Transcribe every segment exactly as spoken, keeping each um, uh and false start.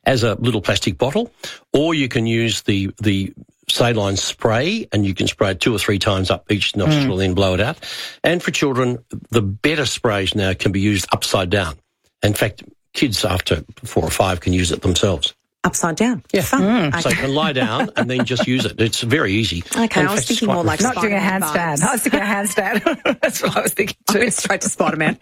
as a little plastic bottle, or you can use the the saline spray, and you can spray it two or three times up each nostril, mm. then blow it out. And for children, the better sprays now can be used upside down. In fact, kids after four or five can use it themselves. Upside down? Yeah. Fun. Mm. Okay. So you can lie down and then just use it. It's very easy. Okay, and I was thinking more like Not doing a handstand. I was thinking a handstand. That's what I was thinking too. I went straight to Spider-Man.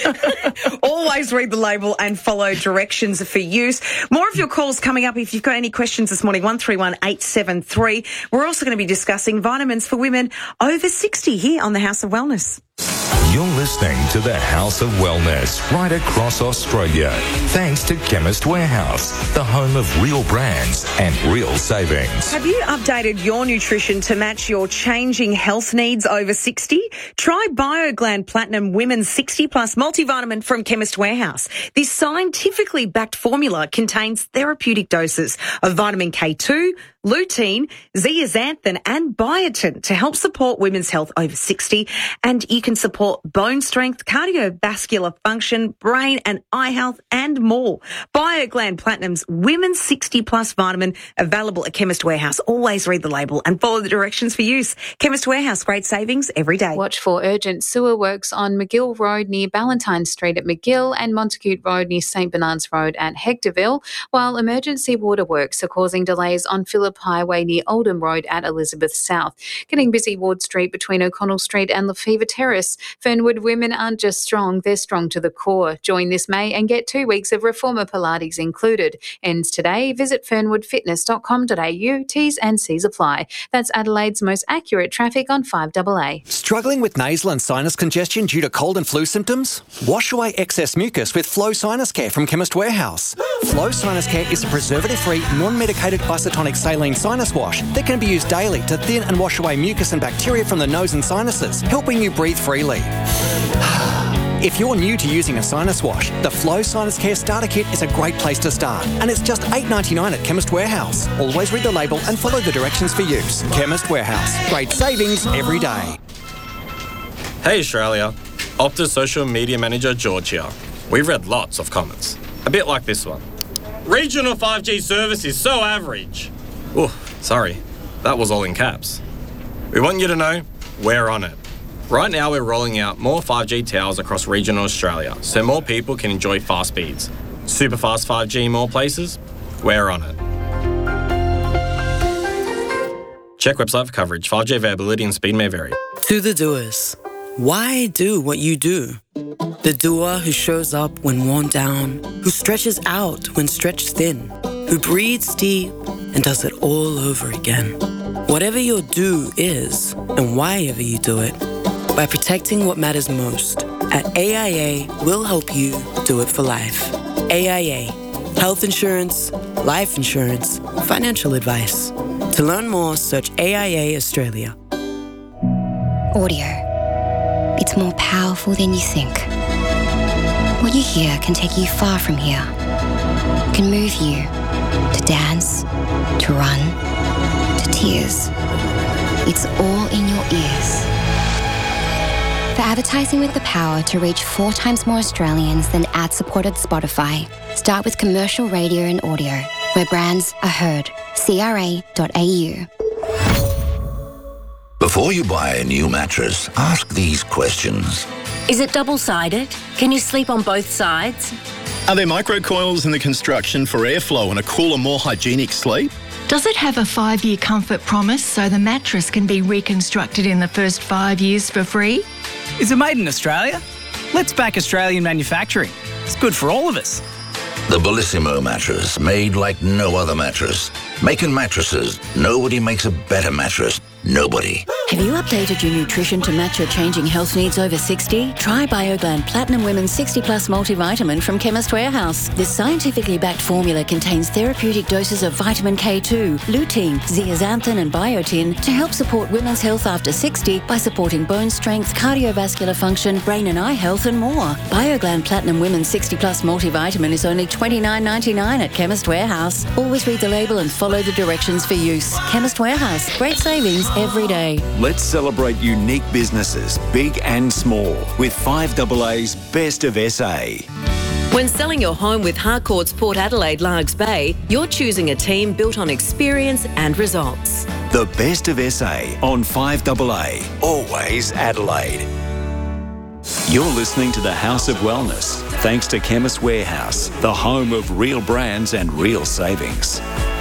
Always read the label and follow directions for use. More of your calls coming up if you've got any questions this morning, one three one eight seven three. We're also going to be discussing vitamins for women over sixty here on the House of Wellness. You're listening to the House of Wellness right across Australia. Thanks to Chemist Warehouse, the home of real brands and real savings. Have you updated your nutrition to match your changing health needs over sixty? Try BioGland Platinum Women's sixty plus multivitamin from Chemist Warehouse. This scientifically backed formula contains therapeutic doses of vitamin K two, lutein, zeaxanthin and biotin to help support women's health over sixty, and you can support bone strength, cardiovascular function, brain and eye health and more. BioGland Platinum's Women's sixty plus vitamin available at Chemist Warehouse. Always read the label and follow the directions for use. Chemist Warehouse, great savings every day. Watch for urgent sewer works on McGill Road near Ballantyne Street at McGill and Montacute Road near St Bernard's Road at Hectorville, while emergency water works are causing delays on Phillip Highway near Oldham Road at Elizabeth South. Getting busy Ward Street between O'Connell Street and Lefevre Terrace. Fernwood women aren't just strong, they're strong to the core. Join this May and get two weeks of Reformer Pilates included. Ends today. Visit fernwood fitness dot com dot a u. T's and C's apply. That's Adelaide's most accurate traffic on five A A. Struggling with nasal and sinus congestion due to cold and flu symptoms? Wash away excess mucus with Flow Sinus Care from Chemist Warehouse. Flow Sinus Care is a preservative-free, non-medicated isotonic saline sinus wash that can be used daily to thin and wash away mucus and bacteria from the nose and sinuses, helping you breathe freely. If you're new to using a sinus wash, the Flow Sinus Care Starter Kit is a great place to start, and it's just eight dollars ninety-nine at Chemist Warehouse. Always read the label and follow the directions for use. Chemist Warehouse. Great savings every day. Hey Australia, Optus social media manager George here. We've read lots of comments, a bit like this one. Regional five G service is so average. Oh, sorry, that was all in caps. We want you to know we're on it. Right now we're rolling out more five G towers across regional Australia so more people can enjoy fast speeds. Super fast five G in more places? We're on it. Check website for coverage. five G availability and speed may vary. To the doers, why do what you do? The doer who shows up when worn down, who stretches out when stretched thin, who breathes deep and does it all over again. Whatever your do is, and why ever you do it, by protecting what matters most, at A I A, we'll help you do it for life. A I A. Health insurance, life insurance, financial advice. To learn more, search A I A Australia. Audio. It's more powerful than you think. What you hear can take you far from here. Can move you to dance, to run, to tears. It's all in your ears. For advertising with the power to reach four times more Australians than ad-supported Spotify, start with commercial radio and audio, where brands are heard. C R A dot A U. Before you buy a new mattress, ask these questions. Is it double-sided? Can you sleep on both sides? Are there microcoils in the construction for airflow and a cooler, more hygienic sleep? Does it have a five-year comfort promise so the mattress can be reconstructed in the first five years for free? Is it made in Australia? Let's back Australian manufacturing. It's good for all of us. The Bellissimo mattress, made like no other mattress. Making mattresses, nobody makes a better mattress. Nobody. Have you updated your nutrition to match your changing health needs over sixty? Try BioGland Platinum Women's sixty plus multivitamin from Chemist Warehouse. This scientifically backed formula contains therapeutic doses of vitamin K two, lutein, zeaxanthin and biotin to help support women's health after sixty by supporting bone strength, cardiovascular function, brain and eye health and more. BioGland Platinum Women's sixty plus multivitamin is only twenty-nine ninety-nine at Chemist Warehouse. Always read the label and follow the directions for use. Chemist Warehouse. Great savings every day. Let's celebrate unique businesses, big and small, with five A A's Best of S A. When selling your home with Harcourt's Port Adelaide Largs Bay, you're choosing a team built on experience and results. The best of S A on five A A. Always Adelaide. You're listening to the House of Wellness, thanks to Chemist Warehouse, the home of real brands and real savings.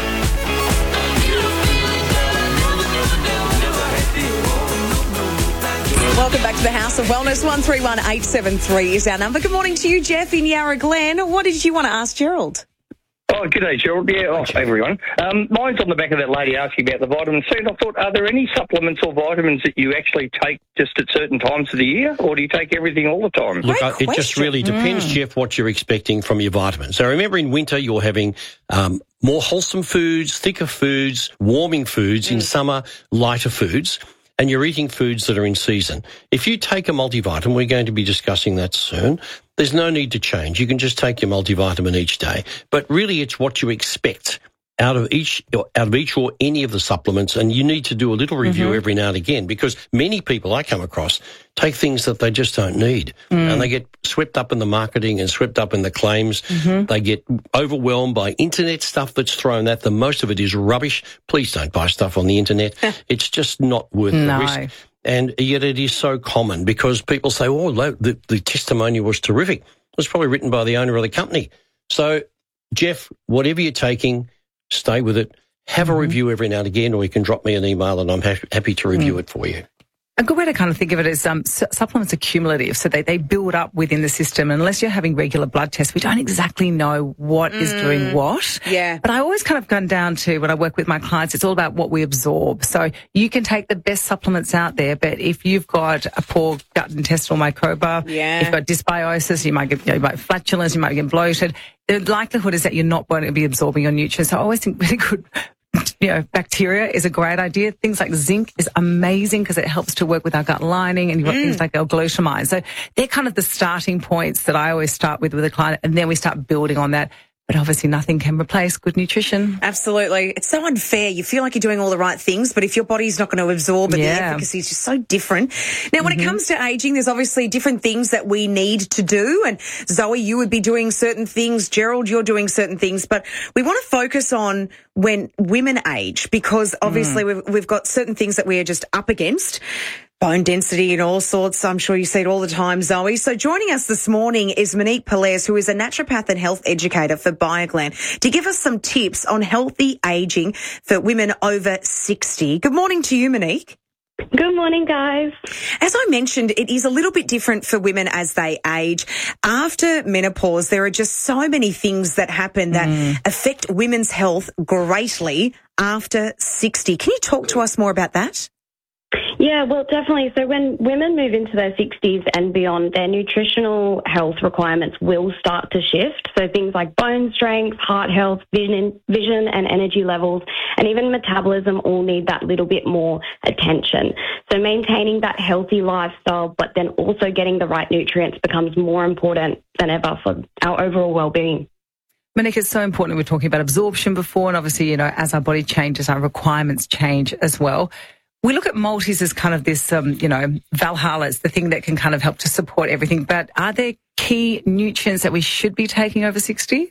Welcome back to the House of Wellness. one three one eight seven three is our number. Good morning to you, Jeff in Yarra Glen. What did you want to ask Gerald? Oh, g'day, Gerald. Yeah, oh, everyone. Um, mine's on the back of that lady asking about the vitamin C. And I thought, are there any supplements or vitamins that you actually take just at certain times of the year, or do you take everything all the time? Look, I, it just really depends, mm. Jeff, what you're expecting from your vitamins. So remember, in winter, you're having um, more wholesome foods, thicker foods, warming foods. Mm. In summer, lighter foods. And you're eating foods that are in season. If you take a multivitamin, we're going to be discussing that soon, there's no need to change. You can just take your multivitamin each day. But really, it's what you expect out of each out of each or any of the supplements, and you need to do a little review mm-hmm. every now and again, because many people I come across take things that they just don't need, mm. and they get swept up in the marketing and swept up in the claims. Mm-hmm. They get overwhelmed by internet stuff that's thrown at them. Most of it is rubbish. Please don't buy stuff on the internet. It's just not worth no. the risk. And yet it is so common because people say, oh, the, the testimonial was terrific. It was probably written by the owner of the company. So, Jeff, whatever you're taking, stay with it. Have mm-hmm. a review every now and again, or you can drop me an email and I'm ha- happy to review mm. it for you. A good way to kind of think of it is um, su- supplements are cumulative, so they, they build up within the system. And unless you're having regular blood tests, we don't exactly know what mm. is doing what. Yeah. But I always kind of gone down to, when I work with my clients, it's all about what we absorb. So you can take the best supplements out there, but if you've got a poor gut intestinal microbiota, yeah. you've got dysbiosis, you might get you know, you might flatulence, you might get bloated. The likelihood is that you're not going to be absorbing your nutrients. So I always think really good, you know, bacteria is a great idea. Things like zinc is amazing because it helps to work with our gut lining, and you've got mm. things like L-glutamine. So they're kind of the starting points that I always start with with a client, and then we start building on that. But obviously nothing can replace good nutrition. Absolutely. It's so unfair. You feel like you're doing all the right things, but if your body's not going to absorb it, yeah. the efficacy is just so different. Now, when mm-hmm. it comes to aging, there's obviously different things that we need to do. And Zoe, you would be doing certain things. Gerald, you're doing certain things. But we want to focus on when women age, because obviously mm. we've, we've got certain things that we are just up against. Bone density and all sorts. I'm sure you see it all the time, Zoe. So joining us this morning is Monique Pelez, who is a naturopath and health educator for BioGlan, to give us some tips on healthy aging for women over sixty. Good morning to you, Monique. Good morning, guys. As I mentioned, it is a little bit different for women as they age. After menopause, there are just so many things that happen that mm. affect women's health greatly after sixty. Can you talk to us more about that? Yeah, well, definitely. So when women move into their sixties and beyond, their nutritional health requirements will start to shift. So things like bone strength, heart health, vision, vision and energy levels, and even metabolism all need that little bit more attention. So maintaining that healthy lifestyle, but then also getting the right nutrients becomes more important than ever for our overall well-being. Monique, it's so important. We were talking about absorption before, and obviously, you know, as our body changes, our requirements change as well. We look at multis as kind of this, um, you know, Valhalla is the thing that can kind of help to support everything. But are there key nutrients that we should be taking over sixty?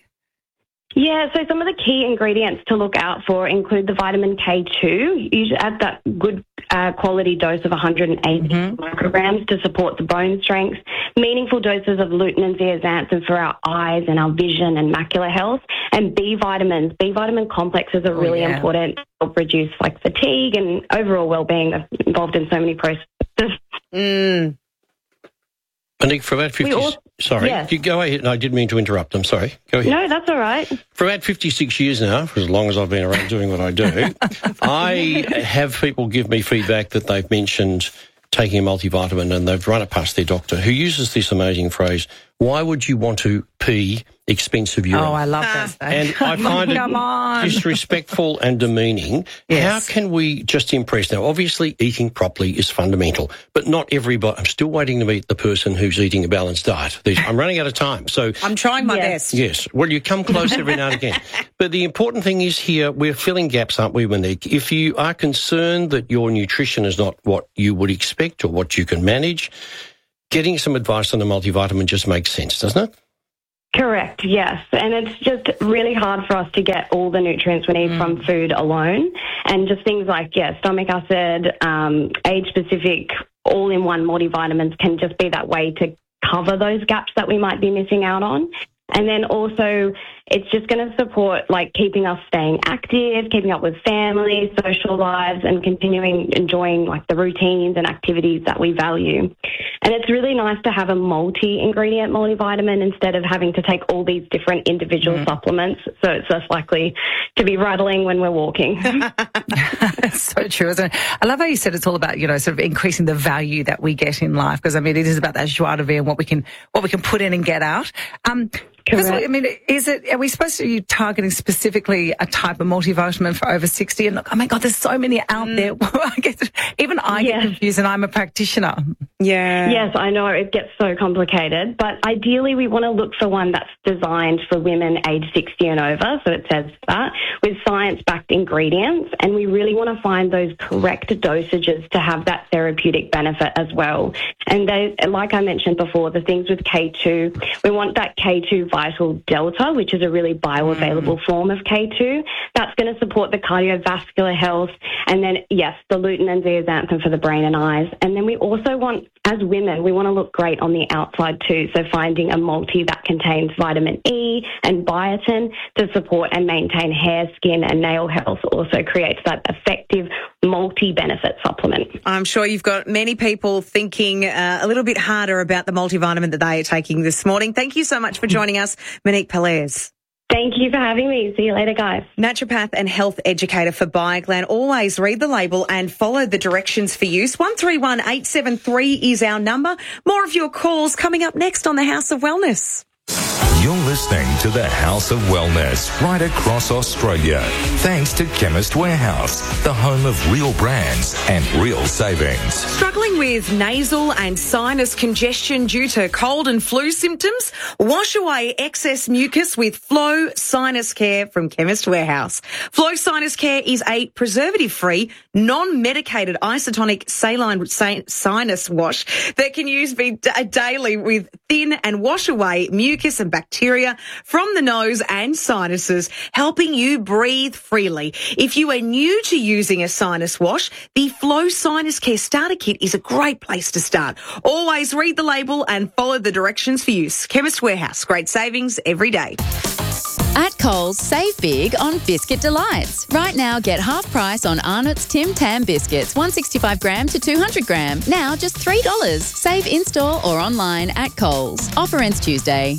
Yeah, so some of the key ingredients to look out for include the vitamin K two. You should add that good uh, quality dose of one hundred eighty mm-hmm. micrograms to support the bone strength. Meaningful doses of lutein and zeaxanthin for our eyes and our vision and macular health. And B vitamins. B vitamin complexes are really oh, yeah. important to help reduce like fatigue and overall well-being. They're involved in so many processes. Mm. Monique, for about fifty... Also, sorry, yes. you go ahead. No, I didn't mean to interrupt. I'm sorry. Go ahead. No, that's all right. For about fifty-six years now, for as long as I've been around doing what I do, I have people give me feedback that they've mentioned taking a multivitamin and they've run it past their doctor, who uses this amazing phrase, why would you want to pee expensive urine? Oh, I love that. And I find it on. disrespectful and demeaning. Yes. How can we just impress? Now, obviously, eating properly is fundamental, but not everybody. I'm still waiting to meet the person who's eating a balanced diet. I'm running out of time. So I'm trying my yes. best. Yes. Well, you come close every now and again. But the important thing is here, we're filling gaps, aren't we, Monique? If you are concerned that your nutrition is not what you would expect or what you can manage, getting some advice on a multivitamin just makes sense, doesn't it? Correct, yes. And it's just really hard for us to get all the nutrients we need mm. from food alone. And just things like, yeah, stomach acid, um, age-specific, all-in-one multivitamins can just be that way to cover those gaps that we might be missing out on. And then also, it's just going to support, like, keeping us staying active, keeping up with family, social lives, and continuing enjoying, like, the routines and activities that we value. And it's really nice to have a multi-ingredient multivitamin instead of having to take all these different individual mm. supplements, so it's less likely to be rattling when we're walking. It's so true, isn't it? I love how you said it's all about, you know, sort of increasing the value that we get in life, because, I mean, it is about that joie de vivre and what we can, what we can put in and get out. Um, Because, I mean, is it, are we supposed to be targeting specifically a type of multivitamin for over sixty? And look, oh my God, there's so many out mm. there. I get, even I yes. get confused, and I'm a practitioner. Yeah. Yes, I know. It gets so complicated. But ideally, we want to look for one that's designed for women aged sixty and over, so it says that, with science-backed ingredients. And we really want to find those correct dosages to have that therapeutic benefit as well. And they, like I mentioned before, the things with K two, we want that K two Vital Delta, which is a really bioavailable mm. form of K two. That's going to support the cardiovascular health. And then, yes, the lutein and zeaxanthin for the brain and eyes. And then we also want, as women, we want to look great on the outside too. So finding a multi that contains vitamin E and biotin to support and maintain hair, skin and nail health also creates that effective multi-benefit supplement. I'm sure you've got many people thinking uh, a little bit harder about the multivitamin that they are taking this morning. Thank you so much for joining us, Monique Pelaez. Thank you for having me. See you later, guys. Naturopath and health educator for BioGlan. Always read the label and follow the directions for use. one three one eight seven three is our number. More of your calls coming up next on the House of Wellness. You're listening to the House of Wellness right across Australia. Thanks to Chemist Warehouse, the home of real brands and real savings. Struggling with nasal and sinus congestion due to cold and flu symptoms? Wash away excess mucus with Flow Sinus Care from Chemist Warehouse. Flow Sinus Care is a preservative-free, non-medicated isotonic saline sinus wash that can use be daily with thin and wash away mucus and bacteria from the nose and sinuses, helping you breathe freely. If you are new to using a sinus wash, the Flow Sinus Care Starter Kit is a great place to start. Always read the label and follow the directions for use. Chemist Warehouse, great savings every day. At Coles, save big on Biscuit Delights. Right now, get half price on Arnott's Tim Tam biscuits, one sixty-five gram to two hundred gram. Now just three dollars. Save in-store or online at Coles. Offer ends Tuesday.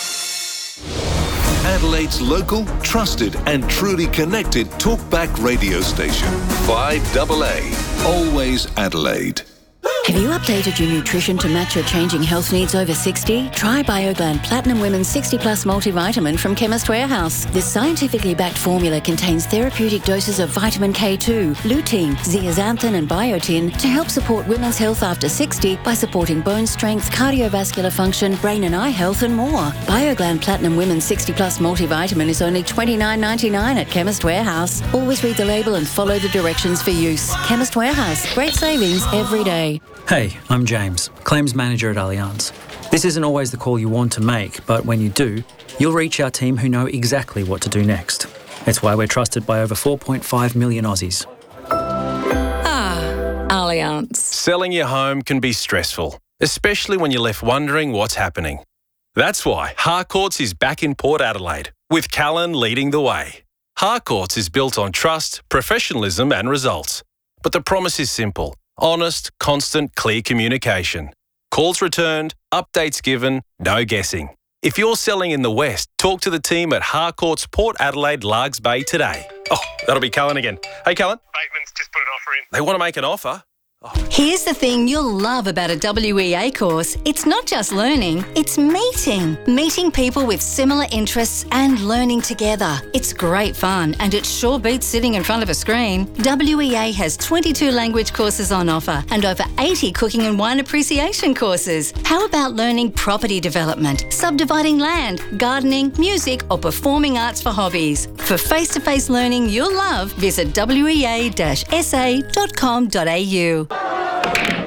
Adelaide's local, trusted and truly connected talkback radio station. five A A. Always Adelaide. Have you updated your nutrition to match your changing health needs over sixty? Try BioGlan Platinum Women's sixty plus multivitamin from Chemist Warehouse. This scientifically backed formula contains therapeutic doses of vitamin K two, lutein, zeaxanthin and biotin to help support women's health after sixty by supporting bone strength, cardiovascular function, brain and eye health and more. BioGlan Platinum Women's sixty plus multivitamin is only twenty-nine ninety-nine at Chemist Warehouse. Always read the label and follow the directions for use. Chemist Warehouse. Great savings every day. Hey, I'm James, Claims Manager at Allianz. This isn't always the call you want to make, but when you do, you'll reach our team who know exactly what to do next. It's why we're trusted by over four point five million Aussies. Ah, Allianz. Selling your home can be stressful, especially when you're left wondering what's happening. That's why Harcourts is back in Port Adelaide, with Callan leading the way. Harcourts is built on trust, professionalism and results. But the promise is simple. Honest, constant, clear communication. Calls returned, updates given, no guessing. If you're selling in the West, talk to the team at Harcourts Port Adelaide Largs Bay today. Oh, that'll be Callan again. Hey, Callan. Bateman's just put an offer in. They want to make an offer? Here's the thing you'll love about a W E A course. It's not just learning, it's meeting. Meeting people with similar interests and learning together. It's great fun and it sure beats sitting in front of a screen. W E A has twenty-two language courses on offer and over eighty cooking and wine appreciation courses. How about learning property development, subdividing land, gardening, music or performing arts for hobbies? For face-to-face learning you'll love, visit w e a dash s a dot com dot a u.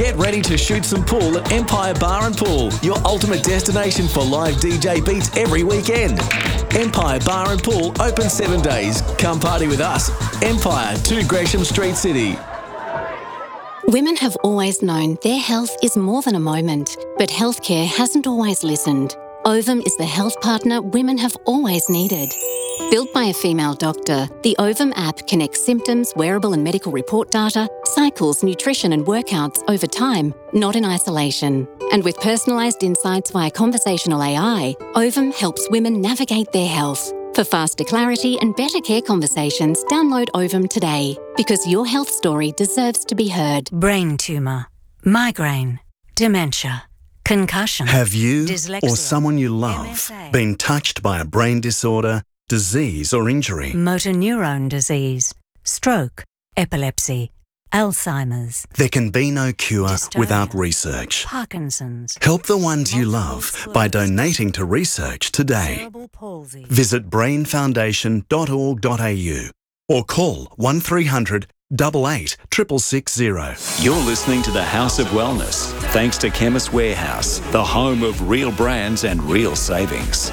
Get ready to shoot some pool at Empire Bar and Pool, your ultimate destination for live D J beats every weekend. Empire Bar and Pool open seven days. Come party with us. Empire, two Gresham Street, City. Women have always known their health is more than a moment, but healthcare hasn't always listened. Ovum is the health partner women have always needed. Built by a female doctor, the Ovum app connects symptoms, wearable and medical report data, cycles, nutrition and workouts over time, not in isolation. And with personalised insights via conversational A I, Ovum helps women navigate their health. For faster clarity and better care conversations, download Ovum today, because your health story deserves to be heard. Brain tumour, migraine, dementia, concussion. Have you dyslexia, or someone you love M S A, been touched by a brain disorder, disease or injury? motor neurone disease, stroke, epilepsy, Alzheimer's, There can be no cure Dystonia, without research. Parkinson's, Help the ones you love by donating to research today. cerebral palsy. Visit brain foundation dot org dot a u or call one three hundred, eight eight, six six six zero. You're listening to the House of Wellness, thanks to Chemist Warehouse, the home of real brands and real savings.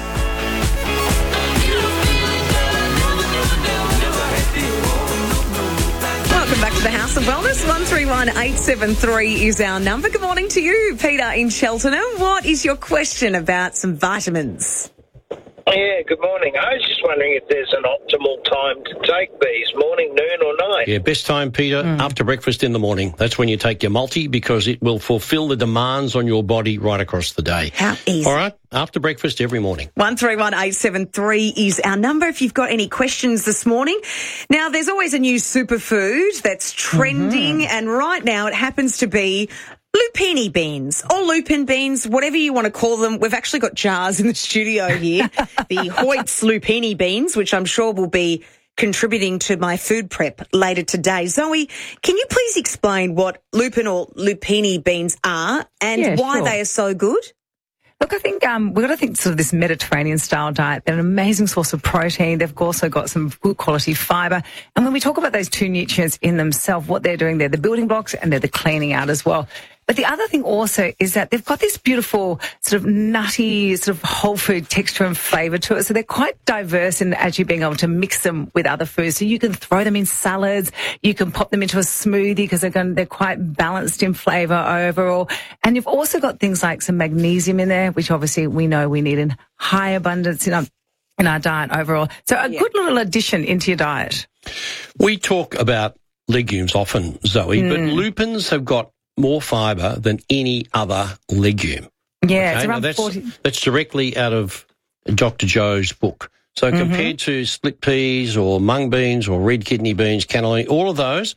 Welcome back to the House of Wellness. one three one eight seven three is our number. Good morning to you, Peter in Cheltenham. What is your question about some vitamins? Yeah, good morning. I was just wondering if there's an optimal time to take these, morning, noon or night. Yeah, best time, Peter, after breakfast in the morning. That's when you take your multi, because it will fulfil the demands on your body right across the day. How easy. All right, after breakfast every morning. one three one eight seven three is our number if you've got any questions this morning. Now, there's always a new superfood that's trending, and right now it happens to be lupini beans, or lupin beans, whatever you want to call them. We've actually got jars in the studio here. The Hoyt's lupini beans, which I'm sure will be contributing to my food prep later today. Zoe, can you please explain what lupin or lupini beans are and Yeah, why sure. they are so good? Look, I think um, we've got to think sort of this Mediterranean-style diet. They're an amazing source of protein. They've also got some good quality fibre. And when we talk about those two nutrients in themselves, what they're doing, they're the building blocks and they're the cleaning out as well. But the other thing also is that they've got this beautiful sort of nutty, sort of whole food texture and flavour to it. So they're quite diverse in actually being able to mix them with other foods. So you can throw them in salads, you can pop them into a smoothie because they're, going, they're quite balanced in flavour overall. And you've also got things like some magnesium in there, which obviously we know we need in high abundance in our, in our diet overall. So a good little addition into your diet. We talk about legumes often, Zoe, but Mm. lupins have got more fibre than any other legume. Yeah, it's Okay, now around that's, forty. that's directly out of Doctor Joe's book. So Mhm. compared to split peas or mung beans or red kidney beans, cannellini, all of those,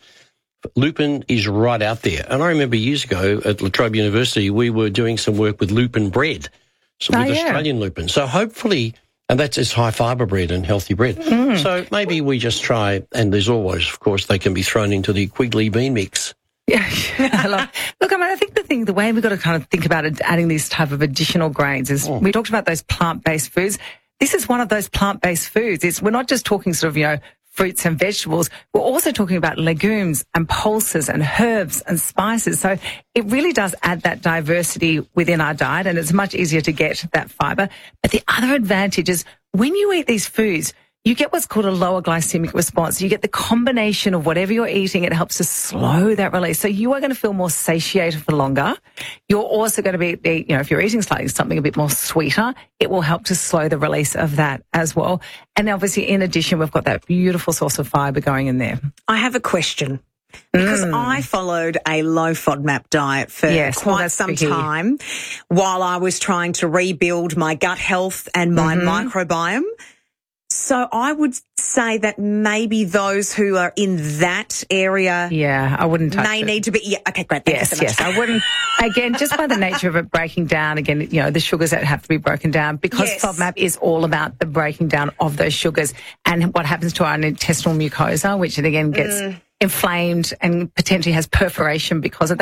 lupin is right out there. And I remember years ago at La Trobe University, we were doing some work with lupin bread, so Oh, with yeah. Australian lupin. So hopefully, and that's it's high fibre bread and healthy bread. Mm. So maybe we just try, and there's always, of course, they can be thrown into the Quigley bean mix. Yeah, I love- look, I mean, I think the thing, the way we've got to kind of think about it, adding these type of additional grains is we talked about those plant-based foods. This is one of those plant-based foods. It's, we're not just talking sort of, you know, fruits and vegetables. We're also talking about legumes and pulses and herbs and spices. So it really does add that diversity within our diet, and it's much easier to get that fibre. But the other advantage is when you eat these foods, you get what's called a lower glycemic response. You get the combination of whatever you're eating. It helps to slow that release. So you are going to feel more satiated for longer. You're also going to be, be, you know, if you're eating slightly something a bit more sweeter, it will help to slow the release of that as well. And obviously, in addition, we've got that beautiful source of fibre going in there. I have a question. Because Mm. I followed a low FODMAP diet for Yes, well, quite that's some tricky. time while I was trying to rebuild my gut health and my Mhm. microbiome. So I would say that maybe those who are in that area, yeah, I wouldn't touch may it. need to be. Yeah, okay, great. Thank Yes, you so much. yes. I wouldn't, again, just by the nature of it breaking down, again, you know, the sugars that have to be broken down, because Yes. FODMAP is all about the breaking down of those sugars and what happens to our intestinal mucosa, which again gets Mm. inflamed and potentially has perforation because of that.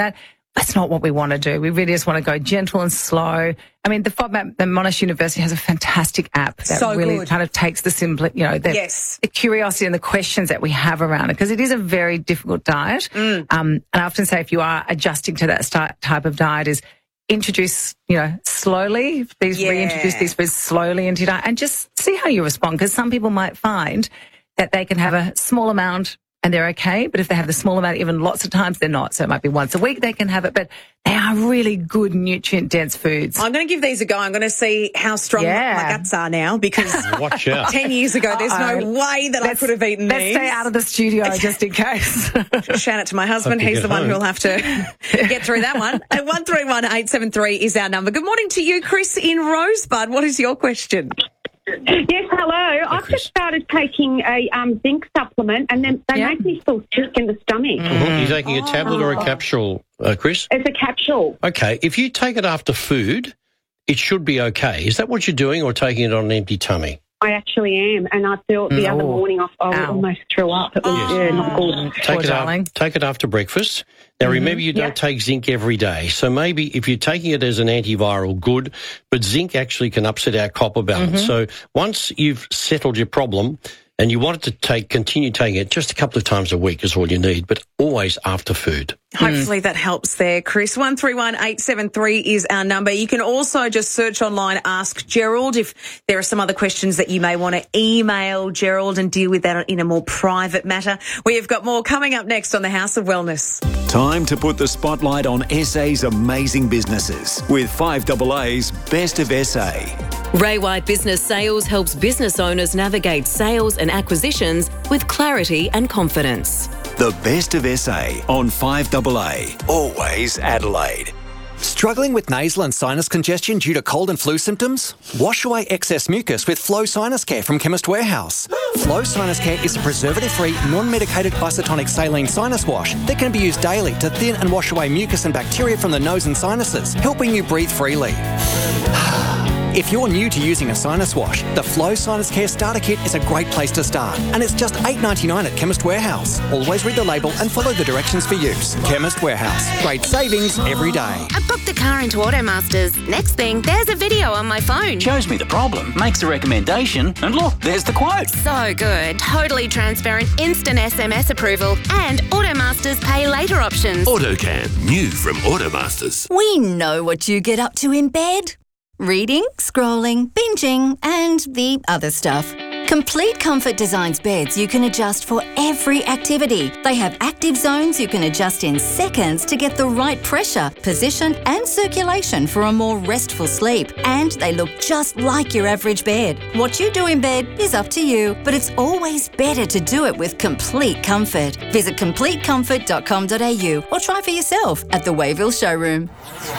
that's not what we want to do. We really just want to go gentle and slow. I mean, the FODMAP, the Monash University has a fantastic app that So really good. kind of takes the simple, you know, the, Yes. the curiosity and the questions that we have around it, because it is a very difficult diet. Mm. Um, and I often say if you are adjusting to that sti- type of diet is introduce, you know, slowly, these Yeah. reintroduce these foods slowly into your diet and just see how you respond, because some people might find that they can have a small amount and they're okay, but if they have the small amount, even lots of times they're not. So it might be once a week they can have it, but they are really good nutrient-dense foods. I'm going to give these a go. I'm going to see how strong Yeah. my guts are now, because Watch out. ten years ago, there's no Uh-oh. way that I Let's- could have eaten Let's these. stay out of the studio just in case. Shout out to my husband. Hope you He's get the one home. who'll have to get through that one. And one three one eight seven three is our number. Good morning to you, Chris in Rosebud. What is your question? Yes, hello. I've just started taking a um, zinc supplement, and then they make me feel sick in the stomach. You're taking a tablet or a capsule, uh, Chris? It's a capsule. Okay, if you take it after food, it should be okay. Is that what you're doing, or taking it on an empty tummy? I actually am, and I felt the Mm. other Oh. morning I, I almost threw up. It was yeah, not good. Take it, af- take it after breakfast. Now, remember, you don't Yep. take zinc every day. So maybe if you're taking it as an antiviral, good, but zinc actually can upset our copper balance. Mhm. So once you've settled your problem and you want it to take, continue taking it just a couple of times a week is all you need, but always after food. Hopefully that helps there, Chris. one three one eight seven three is our number. You can also just search online, Ask Gerald, if there are some other questions that you may want to email Gerald and deal with that in a more private matter. We have got more coming up next on the House of Wellness. Time to put the spotlight on S A's amazing businesses with five A A's Best of S A. Ray White Business Sales helps business owners navigate sales and acquisitions with clarity and confidence. The Best of S A on five A A. Always Adelaide. Struggling with nasal and sinus congestion due to cold and flu symptoms? Wash away excess mucus with Flow Sinus Care from Chemist Warehouse. Flow Sinus Care is a preservative-free, non-medicated isotonic saline sinus wash that can be used daily to thin and wash away mucus and bacteria from the nose and sinuses, helping you breathe freely. If you're new to using a sinus wash, the Flow Sinus Care Starter Kit is a great place to start, and it's just eight dollars ninety-nine at Chemist Warehouse. Always read the label and follow the directions for use. Chemist Warehouse. Great savings every day. I booked the car into Automasters. Next thing, there's a video on my phone. Shows me the problem, makes a recommendation, and look, there's the quote. So good. Totally transparent, instant S M S approval, and Automasters pay later options. AutoCam, new from Automasters. We know what you get up to in bed. Reading, scrolling, binging, and the other stuff. Complete Comfort designs beds you can adjust for every activity. They have active zones you can adjust in seconds to get the right pressure, position, and circulation for a more restful sleep. And they look just like your average bed. What you do in bed is up to you, but it's always better to do it with Complete Comfort. Visit complete comfort dot com dot a u or try for yourself at the Wayville showroom.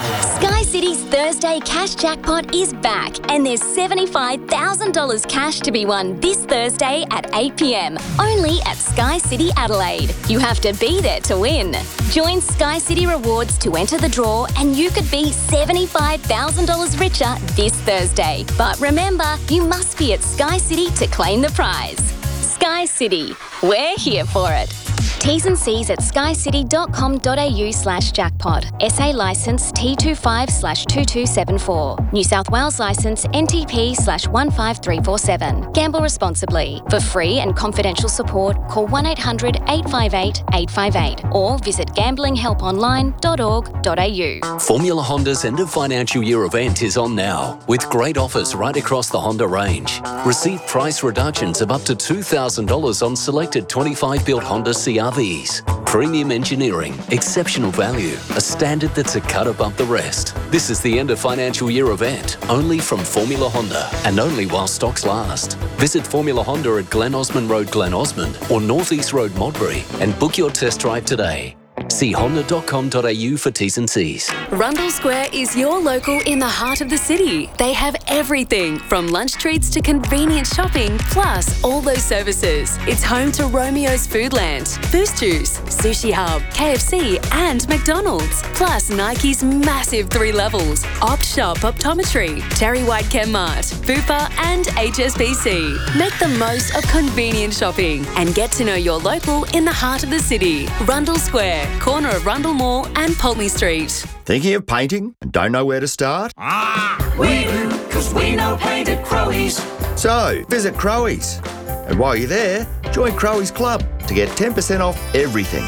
Sky City's Thursday Cash Jackpot is back, and there's seventy-five thousand dollars cash to be won this Thursday at eight p m, only at Sky City Adelaide. You have to be there to win. Join Sky City Rewards to enter the draw, and you could be seventy-five thousand dollars richer this Thursday. But remember, you must be at Sky City to claim the prize. Sky City, we're here for it. T's and C's at skycity dot com dot a u slash jackpot. S A licence T twenty-five slash two two seven four. New South Wales licence N T P slash one five three four seven. Gamble responsibly. For free and confidential support, call one eight hundred eight five eight eight five eight or visit gambling help online dot org dot a u. Formula Honda's end of financial year event is on now, with great offers right across the Honda range. Receive price reductions of up to two thousand dollars on selected twenty-five built Honda C R Vs. Premium engineering, exceptional value, a standard that's a cut above the rest. This is the end of financial year event, only from Formula Honda, and only while stocks last. Visit Formula Honda at Glen Osmond Road, Glen Osmond, or North East Road, Modbury, and book your test drive today. See honda dot com dot a u for T's and C's. Rundle Square is your local in the heart of the city. They have everything from lunch treats to convenient shopping, plus all those services. It's home to Romeo's Foodland, Boost Juice, Sushi Hub, K F C and McDonald's. Plus Nike's massive three levels, Opt Shop Optometry, Terry White Chemmart, Bupa and H S B C. Make the most of convenient shopping and get to know your local in the heart of the city. Rundle Square. corner of Rundle Mall and Pulteney Street. Thinking of painting and don't know where to start? Ah, we do, because we know paint at Crowe's. So, visit Crowe's. And while you're there, join Crowe's Club to get ten percent off everything.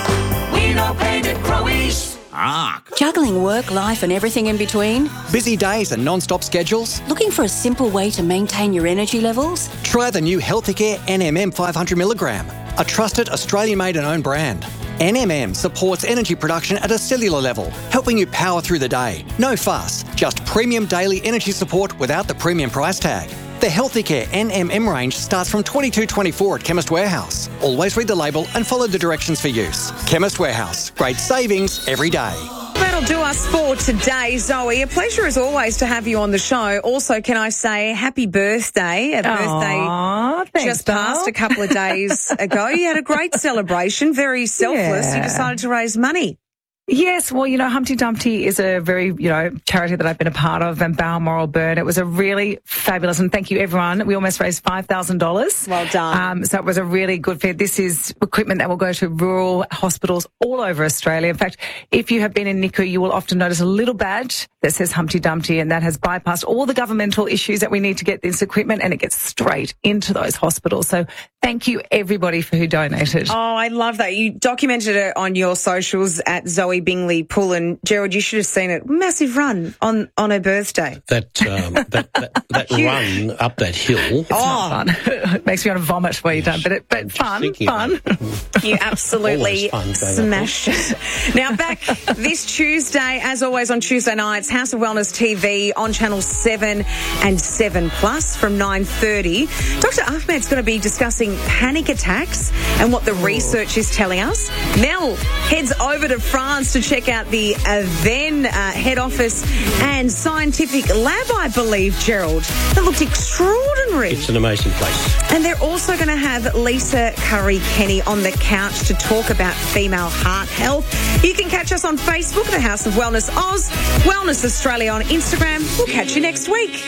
We know paint at Crowe's. Ah. Juggling work, life and everything in between? Busy days and non-stop schedules? Looking for a simple way to maintain your energy levels? Try the new Healthicare N M M five hundred milligram, a trusted Australian-made and owned brand. N M M supports energy production at a cellular level, helping you power through the day. No fuss, just premium daily energy support without the premium price tag. The Healthicare N M M range starts from twenty-two dollars twenty-four at Chemist Warehouse. Always read the label and follow the directions for use. Chemist Warehouse, great savings every day. That'll do us for today, Zoe. A pleasure as always to have you on the show. Also, can I say happy birthday? A birthday Aww, thanks, just passed Belle. a couple of days ago. You had a great celebration, very selfless. Yeah. You decided to raise money. Yes, well, you know, Humpty Dumpty is a very, you know, charity that I've been a part of, and Balmoral Burn. It was a really fabulous, and thank you, everyone. We almost raised five thousand dollars. Well done. Um, so it was a really good fit. This is equipment that will go to rural hospitals all over Australia. In fact, if you have been in N I C U, you will often notice a little badge that says Humpty Dumpty, and that has bypassed all the governmental issues that we need to get this equipment, and it gets straight into those hospitals. So thank you, everybody, for who donated. Oh, I love that. You documented it on your socials at Zoe Bingley Pullen. Gerald, you should have seen it. Massive run on, on her birthday. That um, that, that, that run up that hill. It's not fun. It makes me want to vomit while you're done, but it, but fun, fun. You absolutely fun smashed it. Now back this Tuesday, as always on Tuesday nights, House of Wellness T V on Channel seven and seven Plus from nine thirty. Doctor Ahmed's going to be discussing panic attacks and what the research is telling us. Mel heads over to France to check out the Aven uh, head office and scientific lab, I believe, Gerald. That looked extraordinary. It's an amazing place. And they're also going to have Lisa Curry-Kenny on the couch to talk about female heart health. You can catch us on Facebook, the House of Wellness Oz, Wellness Australia on Instagram. We'll catch you next week.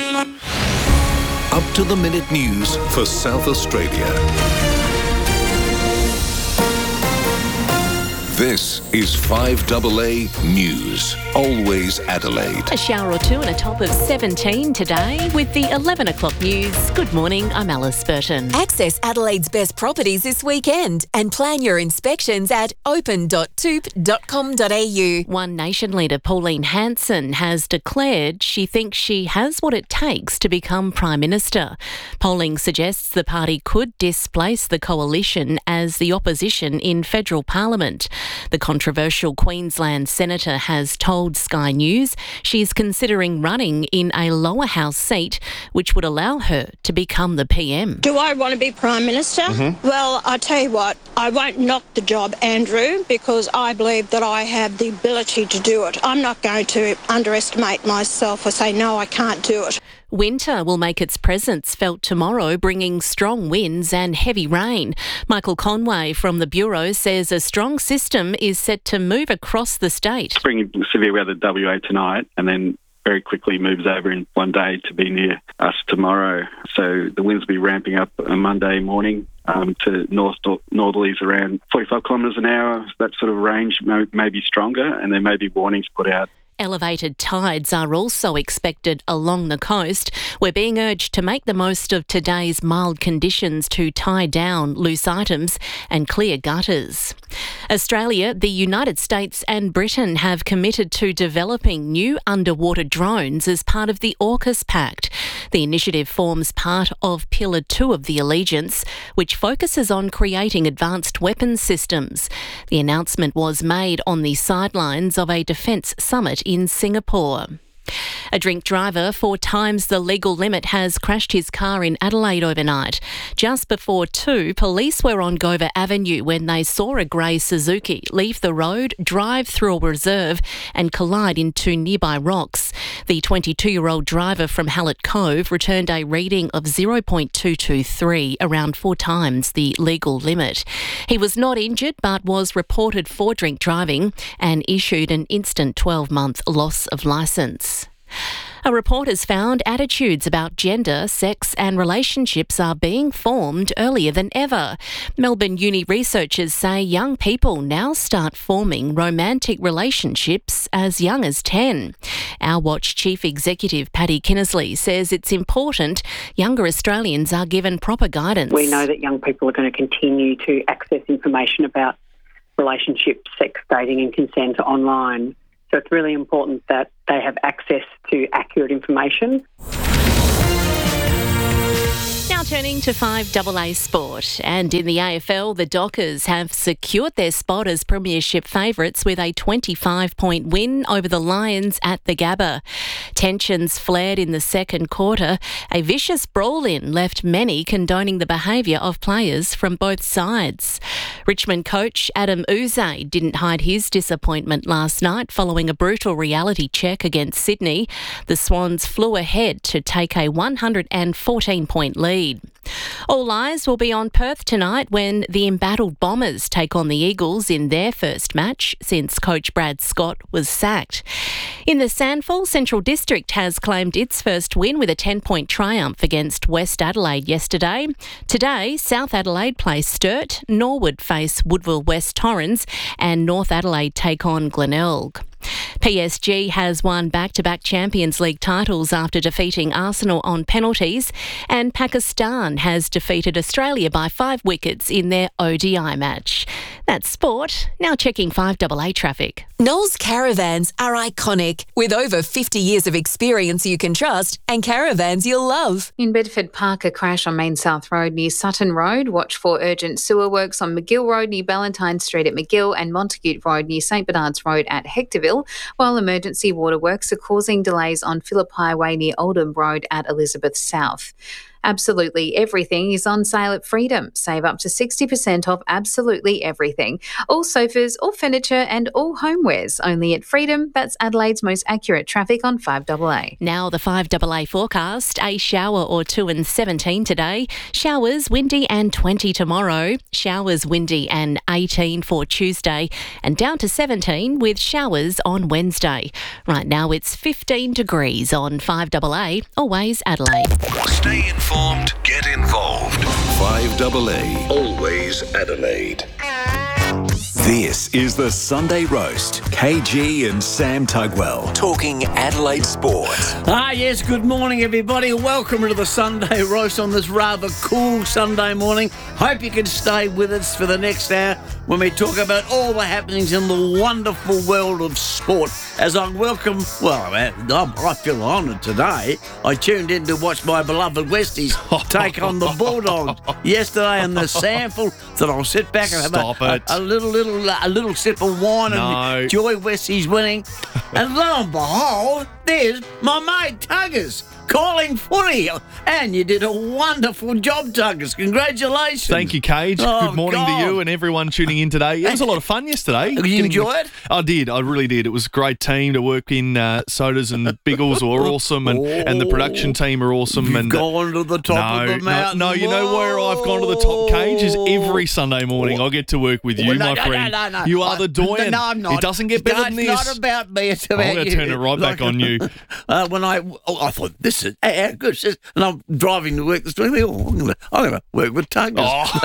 Up to the minute news for South Australia. This is five A A News. Always Adelaide. A shower or two and a top of seventeen today with the eleven o'clock news. Good morning, I'm Alice Burton. Access Adelaide's best properties this weekend and plan your inspections at open dot toop dot com dot a u. One Nation leader, Pauline Hanson, has declared she thinks she has what it takes to become Prime Minister. Polling suggests the party could displace the coalition as the opposition in federal parliament. The controversial Queensland senator has told Sky News she's considering running in a lower house seat, which would allow her to become the P M. Do I want to be Prime Minister? Mm-hmm. Well, I tell you what, I won't knock the job, Andrew, because I believe that I have the ability to do it. I'm not going to underestimate myself or say, no, I can't do it. Winter will make its presence felt tomorrow, bringing strong winds and heavy rain. Michael Conway from the Bureau says a strong system is set to move across the state. It's bringing severe weather to W A tonight and then very quickly moves over in one day to be near us tomorrow. So the winds will be ramping up on Monday morning um, to north northerlies around forty-five kilometres an hour. That sort of range may, may be stronger, and there may be warnings put out. Elevated tides are also expected along the coast. We're being urged to make the most of today's mild conditions to tie down loose items and clear gutters. Australia, the United States and Britain have committed to developing new underwater drones as part of the AUKUS Pact. The initiative forms part of Pillar two of the Allegiance, which focuses on creating advanced weapons systems. The announcement was made on the sidelines of a defence summit in Singapore. A drink driver four times the legal limit has crashed his car in Adelaide overnight. Just before two, police were on Gover Avenue when they saw a grey Suzuki leave the road, drive through a reserve and collide into nearby rocks. The twenty-two-year-old driver from Hallett Cove returned a reading of zero point two two three, around four times the legal limit. He was not injured but was reported for drink driving and issued an instant twelve-month loss of licence. A report has found attitudes about gender, sex and relationships are being formed earlier than ever. Melbourne Uni researchers say young people now start forming romantic relationships as young as ten. Our Watch Chief Executive Paddy Kinnersley says it's important younger Australians are given proper guidance. We know that young people are going to continue to access information about relationships, sex, dating and consent online. So it's really important that they have access to accurate information. Now turning to five A A sport, and in the A F L, the Dockers have secured their spot as premiership favourites with a twenty-five point win over the Lions at the Gabba. Tensions flared in the second quarter. A vicious brawl-in left many condoning the behaviour of players from both sides. Richmond coach Adam Uze didn't hide his disappointment last night following a brutal reality check against Sydney. The Swans flew ahead to take a one hundred fourteen point lead. All eyes will be on Perth tonight when the embattled Bombers take on the Eagles in their first match since coach Brad Scott was sacked. In the Sandful, Central District has claimed its first win with a ten point triumph against West Adelaide yesterday. Today, South Adelaide play Sturt, Norwood face Woodville West Torrens and North Adelaide take on Glenelg. P S G has won back-to-back Champions League titles after defeating Arsenal on penalties, and Pakistan has defeated Australia by five wickets in their O D I match. That's sport. Now checking five A A traffic. Knowles Caravans are iconic, with over fifty years of experience you can trust and caravans you'll love. In Bedford Park, a crash on Main South Road near Sutton Road. Watch for urgent sewer works on McGill Road near Ballantyne Street at McGill and Montague Road near St Bernard's Road at Hectorville, while emergency water works are causing delays on Phillip Highway near Oldham Road at Elizabeth South. Absolutely everything is on sale at Freedom. Save up to sixty percent off absolutely everything. All sofas, all furniture and all homewares. Only at Freedom. That's Adelaide's most accurate traffic on five A A. Now the five A A forecast. A shower or two and seventeen today. Showers, windy and twenty tomorrow. Showers, windy and eighteen for Tuesday. And down to seventeen with showers on Wednesday. Right now it's fifteen degrees on five A A. Always Adelaide. Stay informed, get involved. five A A, always Adelaide. This is the Sunday Roast. K G and Sam Tugwell talking Adelaide sport. Ah, yes, good morning, everybody. Welcome to the Sunday Roast on this rather cool Sunday morning. Hope you can stay with us for the next hour when we talk about all the happenings in the wonderful world of sport. As I welcome, well, I feel honoured today. I tuned in to watch my beloved Westies take on the Bulldogs yesterday in the Sandful. Thought I'll sit back and have Stop a, it. a, a little, little, a little sip of wine No. and enjoy Westies winning. And lo and behold, there's my mate Tuggers calling footy. And you did a wonderful job, Tuggers. Congratulations. Thank you, Cage. Oh, Good morning God. to you and everyone tuning in today. It was a lot of fun yesterday. Did you enjoy it? I did. I really did. It was a great team to work in. Uh, Sodas and Biggles were awesome, and, and the production team are awesome. You've and gone to the top no, of the mountain. No, no, you know where I've gone to the top, Cage, is every Sunday morning I get to work with you, Oh, no, my no, friend. no, no, no. You are I- the doyen. No, I'm not. It doesn't get better no, than it's this. not about me. It's about I'm going you. to turn it right back on you. Uh, when I, oh, I thought this is how good. It is. And I'm driving to work this morning. Oh, I'm going to, I'm going to work with Tuggers.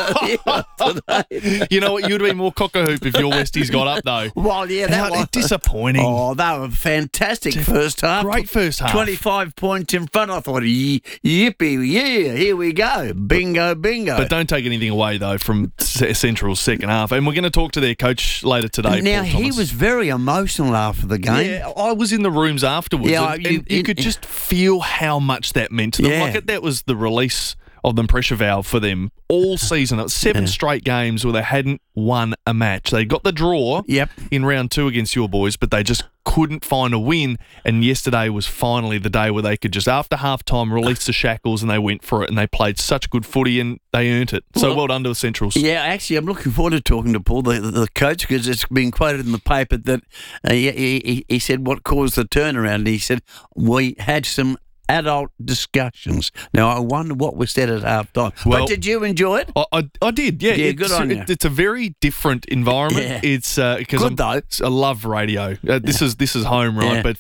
Oh. You know what? You'd have been more cock-a-hoop if your Westies got up, though. Well, yeah, that How was disappointing. Oh, they were fantastic first half. Great first half. twenty-five points in front. I thought, "Yi- yippee, yeah, here we go. Bingo, bingo. But don't take anything away, though, from C- Central's second half. And we're going to talk to their coach later today, now, Paul he Thomas. was very emotional after the game. Yeah, I was in the rooms afterwards, Yeah, and, you- and you, you- could just feel how much that meant to them. Yeah. Like, that was the release of the pressure valve for them all season. It was seven Yeah. straight games where they hadn't won a match. They got the draw Yep. in round two against your boys, but they just couldn't find a win. And yesterday was finally the day where they could just, after halftime, release the shackles, and they went for it, and they played such good footy, and they earned it. So well, Well, done to the Centrals. Yeah, actually, I'm looking forward to talking to Paul, the, the coach, because it's been quoted in the paper that uh, he, he, he said what caused the turnaround. He said, we had some adult discussions. Now, I wonder what was said at half time. Well, but did you enjoy it? I, I, I did, yeah. Yeah, it's, good on you. it- It's a very different environment. Yeah. It's uh, because Good, though. I love radio. Uh, this is this is home, right? Yeah. But for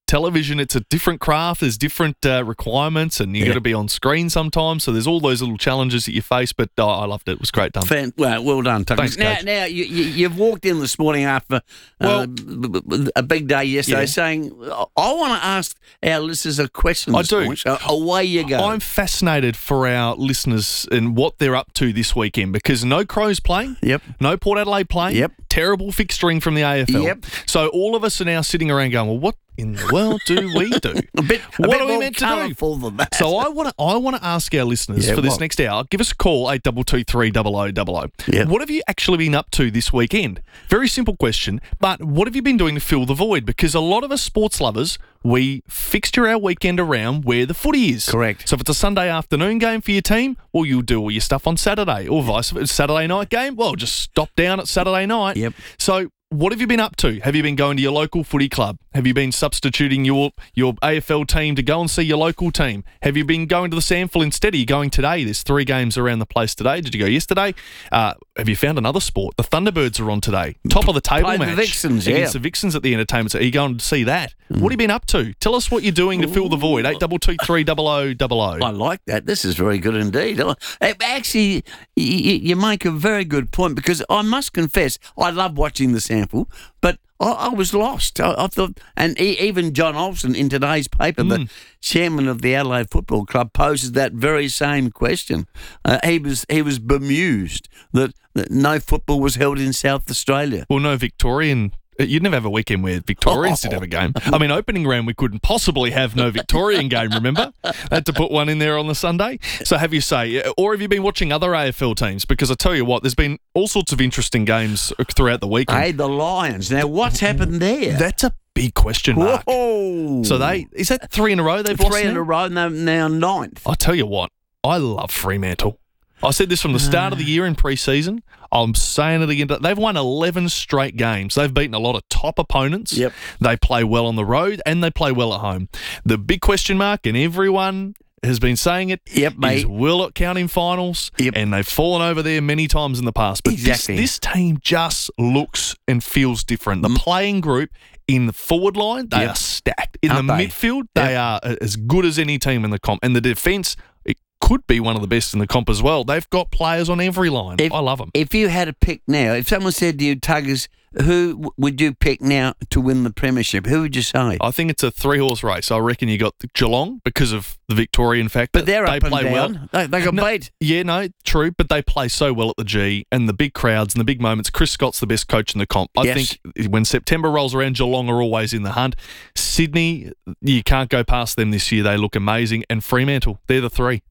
television, it's a different craft. There's different uh, requirements, and you Yeah. got to be on screen sometimes. So there's all those little challenges that you face. But oh, I loved it. It was great done. Fan, well, well done, Tucker. Thanks, now, Coach. now you, you, you've walked in this morning after uh, b- b- b- a big day yesterday, Yeah. saying, "I want to ask our listeners a question." I this do. morning." So away you go. I'm fascinated for our listeners and what they're up to this weekend because no Crows playing. Yep. No Port Adelaide playing. Yep. Terrible fixturing from the A F L. Yep. So all of us are now sitting around going, well, what in the world do we do? a bit, a what bit are we more meant to do? colourful than that. So I want to I want to ask our listeners Yeah, for this what? next hour, give us a call, eight two two three zero zero zero zero. Yeah. What have you actually been up to this weekend? Very simple question, but what have you been doing to fill the void? Because a lot of us sports lovers, we fixture our weekend around where the footy is. Correct. So if it's a Sunday afternoon game for your team, well, you'll do all your stuff on Saturday, or vice versa. Saturday night game, well, just stop down at Saturday night. Yep. So what have you been up to? Have you been going to your local footy club? Have you been substituting your, your A F L team to go and see your local team? Have you been going to the Sandful instead? Are you going today? There's three games around the place today. Did you go yesterday? Uh, have you found another sport? The Thunderbirds are on today. Top of the table Play the match. Vixens, yeah. Against the Vixens at the entertainment. So are you going to see that? Mm. What have you been up to? Tell us what you're doing to fill the void. eight two two three zero zero zero zero. I like that. This is very good indeed. I- Actually, you, you make a very good point because I must confess, I love watching the Sample, but I, I was lost. I, I thought, and e- even John Olsen in today's paper, the chairman of the Adelaide Football Club, poses that very same question. Uh, he was he was bemused that, that no football was held in South Australia. Well, no Victorian. You'd never have a weekend where Victorians did have a game. I mean, opening round, we couldn't possibly have no Victorian game, remember? Had to put one in there on the Sunday. So have you say, or have you been watching other A F L teams? Because I tell you what, there's been all sorts of interesting games throughout the weekend. Hey, the Lions. Now, what's happened there? That's a big question mark. Whoa. So they, is that three in a row they've lost Three in now? a row, now, now ninth. I tell you what, I love Fremantle. I said this from the start of the year in pre-season. I'm saying it again. They've won eleven straight games. They've beaten a lot of top opponents. Yep. They play well on the road and they play well at home. The big question mark, and everyone has been saying it, Yep, is mate. will it count in finals? Yep. And they've fallen over there many times in the past. But Exactly. this, this team just looks and feels different. The playing group in the forward line, they Yep. are stacked. In Aren't the they? midfield, they are as good as any team in the comp. And the defence, it could be one of the best in the comp as well. They've got players on every line. If- I love them. If you had to pick now, if someone said to you, Tuggers, who w- would you pick now to win the premiership? Who would you say? I think it's a three-horse race. I reckon you got Geelong because of the Victorian factor. But they're they up and play down. well. They, they got No, beat. Yeah, no, true, but they play so well at the G and the big crowds and the big moments. Chris Scott's the best coach in the comp. I Yes. think when September rolls around, Geelong are always in the hunt. Sydney, you can't go past them this year. They look amazing. And Fremantle, they're the three.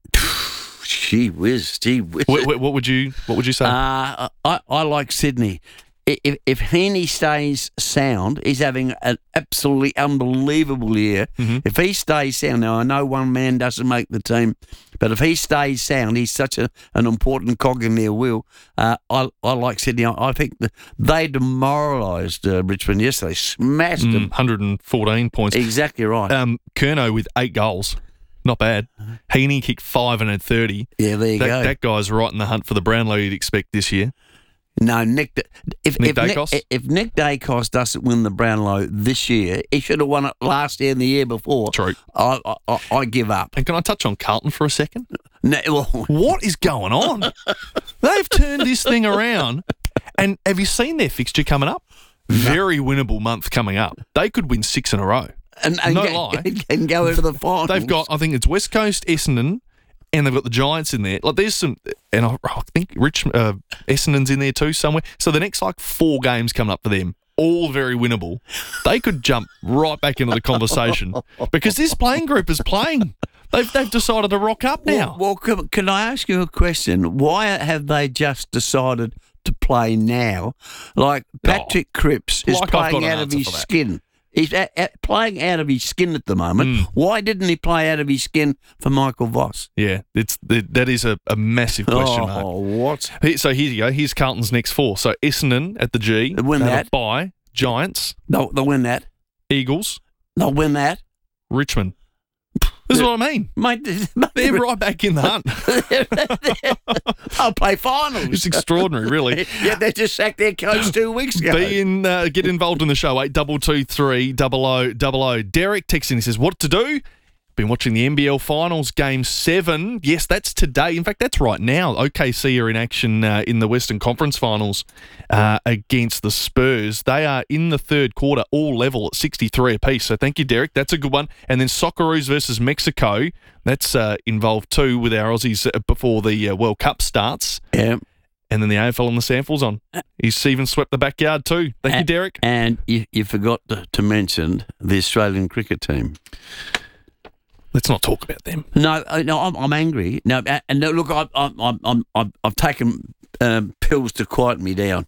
Gee whiz, gee whiz. What, what, what would you What would you say? Uh, I, I like Sydney. I- If, if Heaney stays sound, he's having an absolutely unbelievable year. Mm-hmm. If he stays sound, now I know one man doesn't make the team, but if he stays sound, he's such a, an important cog in their wheel. Uh, I, I like Sydney. I, I think the, they demoralised uh, Richmond yesterday, smashed Mm, them. one hundred fourteen points. Exactly right. Um, Curnow with eight goals. Not bad. Heaney kicked five and had thirty. Yeah, there you that, go. That guy's right in the hunt for the Brownlow you'd expect this year. No, Nick. If Nick if Nick, Dacos? if Nick Dacos doesn't win the Brownlow this year, he should have won it last year and the year before. True. I I, I, I give up. And can I touch on Carlton for a second? No, well, What is going on? They've turned this thing around. And have you seen their fixture coming up? Very winnable month coming up. They could win six in a row. and, and No go, lie. and go into the finals. They've got, I think it's West Coast, Essendon, and they've got the Giants in there. Like there's some, and I, I think Rich uh, Essendon's in there too somewhere. So the next like four games coming up for them, all very winnable. They could jump right back into the conversation because this playing group is playing. They've they've decided to rock up now. Well, well can, can I ask you a question? Why have they just decided to play now? Like Patrick Cripps is like I've playing got an out of answer his for that. skin. He's a, a, playing out of his skin at the moment. Mm. Why didn't he play out of his skin for Michael Voss? Yeah, it's that that is a, a massive question mark. Oh, what? He- So here you go. Here's Carlton's next four. So Essendon at the G. They win They have that. a bye. Giants, They'll, they'll win that. Eagles, They'll win that. Richmond. This is what I mean. Mate, they're right back in the hunt. I'll play finals. It's extraordinary, really. Yeah, they just sacked their coach two weeks ago. Be in, uh, get involved in the show, eight two two three, double oh double oh. Derek texts in, he says, what to do? Been watching the N B L Finals, Game seven. Yes, that's today. In fact, that's right now. O K C are in action uh, in the Western Conference Finals uh, against the Spurs. They are in the third quarter, all level at sixty-three apiece. So thank you, Derek. That's a good one. And then Socceroos versus Mexico. That's uh, involved too with our Aussies before the uh, World Cup starts. Yeah. And then the A F L and the Samples on. He's even swept the backyard too. Thank and, you, Derek. And you, you forgot to, to mention the Australian cricket team. Let's not talk about them. No, no, I'm, I'm angry. No, and look, I, I, I'm, I'm, I've taken um, pills to quiet me down,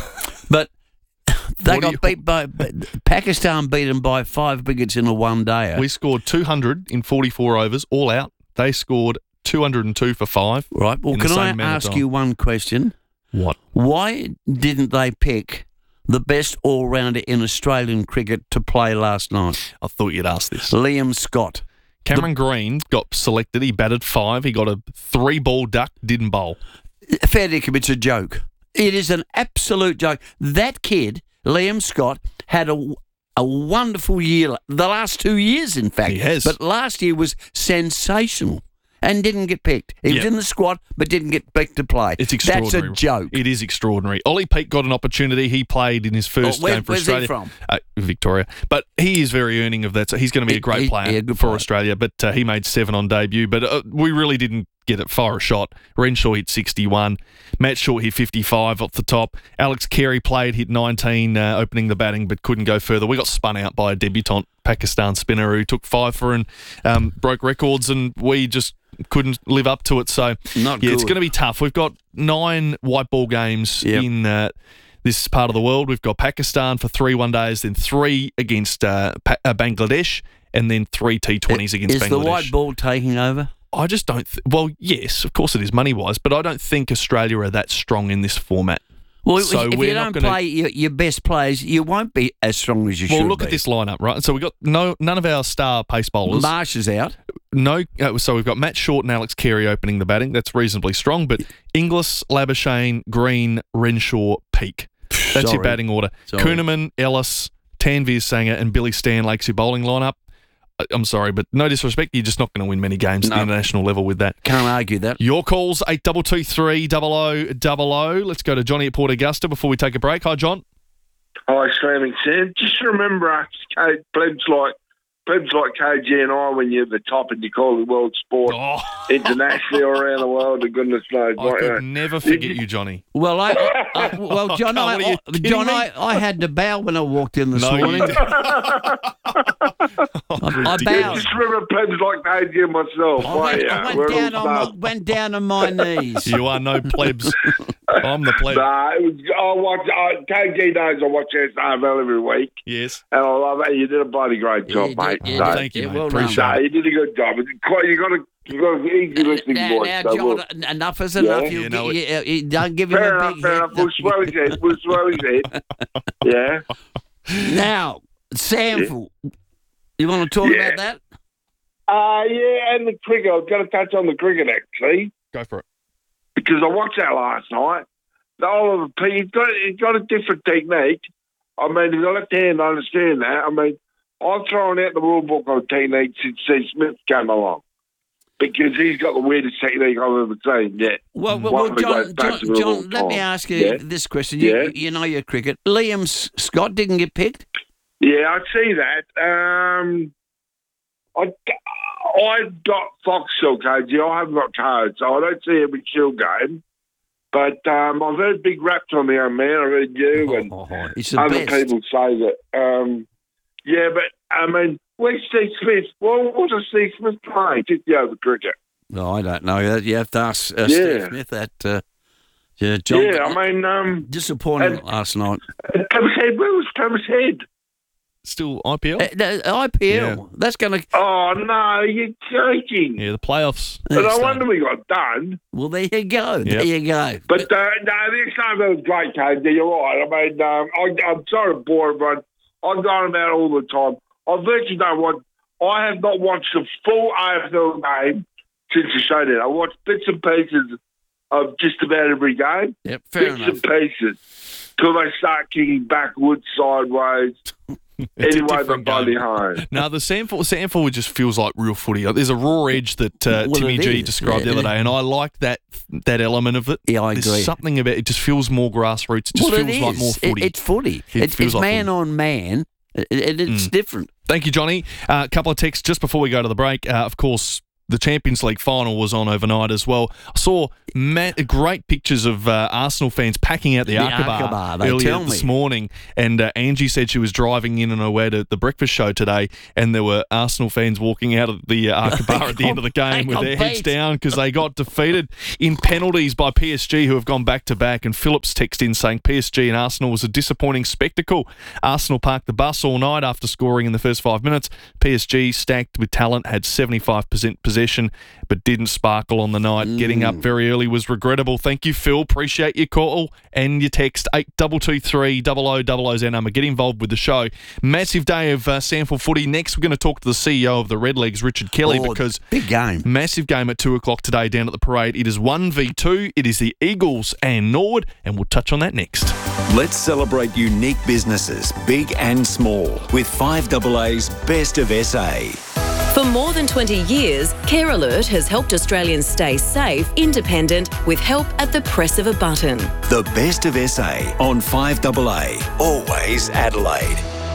but they What got you- beat by Pakistan, beat them by five wickets in a one day. We scored two hundred in forty-four overs, all out. They scored two hundred two for five. Right. Well, in the can same I amount of ask time. you one question? What? Why didn't they pick the best all-rounder in Australian cricket to play last night? I thought you'd ask this. Liam Scott. Cameron Green got selected. He batted five. He got a three-ball duck, didn't bowl. Fair dinkum, it's a joke. It is an absolute joke. That kid, Liam Scott, had a, a wonderful year. The last two years, in fact. He has. But last year was sensational and didn't get picked. He was Yep. in the squad but didn't get picked to play. It's extraordinary. That's a joke. It is extraordinary. Ollie Peake got an opportunity. He played in his first Oh, where- game for where's he Australia. from? Uh, Victoria. But he is very earning of that. So he's going to be He- a great he- player yeah, good for player. Australia. But uh, he made seven on debut. But uh, we really didn't get it far a shot. Renshaw hit sixty-one. Matt Short hit fifty-five off the top. Alex Carey played, hit nineteen, uh, opening the batting, but couldn't go further. We got spun out by a debutant Pakistan spinner who took five for and um, broke records, and we just couldn't live up to it. So, Not yeah, it's good. going to be tough. We've got nine white ball games Yep. in uh, this part of the world. We've got Pakistan for three one days, then three against uh, pa- uh, Bangladesh, and then three T twenties against Is Bangladesh. the white ball taking over? I just don't. Th- well, yes, of course it is money wise, but I don't think Australia are that strong in this format. Well, So if we're you not don't gonna- play your, your best players, you won't be as strong as you Well, should look be. at this lineup, right? So we've got no none of our star pace bowlers. Marsh is out. No, uh, so we've got Matt Short and Alex Carey opening the batting. That's reasonably strong, but Inglis, Labuschagne, Green, Renshaw, Peake. That's Sorry. your batting order. Sorry. Kuhneman, Ellis, Tanveer Sanger, and Billy Stanlake's your bowling lineup. I- I'm sorry, but no disrespect, you're just not going to win many games at No. the international level with that. Can't argue that. Your calls, eight two two three, double oh double oh. Let's go to Johnny at Port Augusta before we take a break. Hi, John. Hi, Slamming Sam. Just remember us, K- plebs like plebs like K G and I, when you're at the top and you call the world sport Oh. internationally or around the world, to goodness knows. I won't could you? never forget you, Johnny. Well, I, I well, John, Oh, I, what are you I- kidding John, me? I, I had to bow when I walked in this No, you morning. didn't. I, I bowed. Just remember plebs like K G and myself. I went, won't you? I We're went all down on my, stars. went down on my knees. You are no plebs. I'm the pleb. Nah, it was, I watch, I, K G knows I watch S R F L every week, Yes. and I love it. You did a bloody great job, you mate. did, you So- did. Thank you, Yeah, mate. well Appreciate Nah, it. you did a good job. It's quite, you got a, you got an easy listening Now, voice. now so John, we'll- enough is enough. Yeah. You, You know you, you, you don't give him Fair a enough, big fair head. enough. We'll swell his head. We'll swell his head. Yeah. Now, Samful, you want to talk Yeah. about that? Uh, yeah, and the cricket. I was going to touch on the cricket, actually, Go for it. because I watched that last night. The Oliver P, he's got, he's got a different technique. I mean, he's got left hand, I understand that. I mean, I've thrown out the rule book on technique since Steve Smith came along, because he's got the weirdest technique I've ever seen, yeah. Well, well, One well of the John, great John, batsmen of all John let me time. ask you Yeah. this question. You, Yeah. you know your cricket. Liam S- Scott didn't get picked? Yeah, I see that. Um, I, I got Foxtel cards. Yeah, I haven't got cards, so I don't see every Shield game. But um, I've heard big raps on the young man. I've heard you and Oh, it's the other best. people say that. Um, yeah, but, I mean, where's Steve Smith? Well, what does Steve Smith play? fifty over cricket. No, I don't know. You have to ask uh, Yeah. Steve Smith that. Uh, yeah, John. yeah, I mean, um, disappointing and- last night. Thomas Head, where was Thomas Head? Still I P L? Uh, the I P L. Yeah. That's going to. Oh, no, you're joking. Yeah, the playoffs. But I wonder we got done. Well, there you go. Yep. There you go. But uh, no, the excitement was great, K J. You're right. I mean, um, I, I'm sorry to bore everyone. I go on about it all the time. I virtually don't watch. I have not watched a full A F L game since the showdown. I watched bits and pieces of just about every game. Yep, fair bits enough. and pieces. Till they start kicking backwards, sideways. It's a anyway, the different bloody game. home. No, the Sanford, Sanford just feels like real footy. There's a raw edge that uh, Well, Timmy it G is, described yeah. the other day, and I like that that element of it. Yeah, I There's agree. something about it. Just feels more grassroots. It just well, feels it like is. more footy. It, it's footy. It It, feels it's like man footy. on man. It, it, it's Mm. different. Thank you, Johnny. A uh, couple of texts just before we go to the break. Uh, of course, the Champions League final was on overnight as well. I saw ma- great pictures of uh, Arsenal fans packing out the, The Arca Bar Arca Bar, they earlier tell this me. morning. And uh, Angie said she was driving in on her way to the breakfast show today, and there were Arsenal fans walking out of the uh, Arca Bar at the end of the game with got their heads beat. down because they got defeated in penalties by P S G, who have gone back to back. And Phillips texted in saying P S G and Arsenal was a disappointing spectacle. Arsenal parked the bus all night after scoring in the first five minutes. P S G, stacked with talent, had seventy-five percent possession, but didn't sparkle on the night. Mm. Getting up very early was regrettable. Thank you, Phil. Appreciate your call and your text. eight two two three, double oh double oh is our number. Get involved with the show. Massive day of uh, Sanford footy. Next, we're going to talk to the C E O of the Redlegs, Richard Kelly, Oh, because big game. massive game at two o'clock today down at the parade. It is one v two. It is the Eagles and Norwood, and we'll touch on that next. Let's celebrate unique businesses, big and small, with five A A's Best of S A. For more than twenty years, Care Alert has helped Australians stay safe, independent, with help at the press of a button. The Best of S A on five A A. Always Adelaide.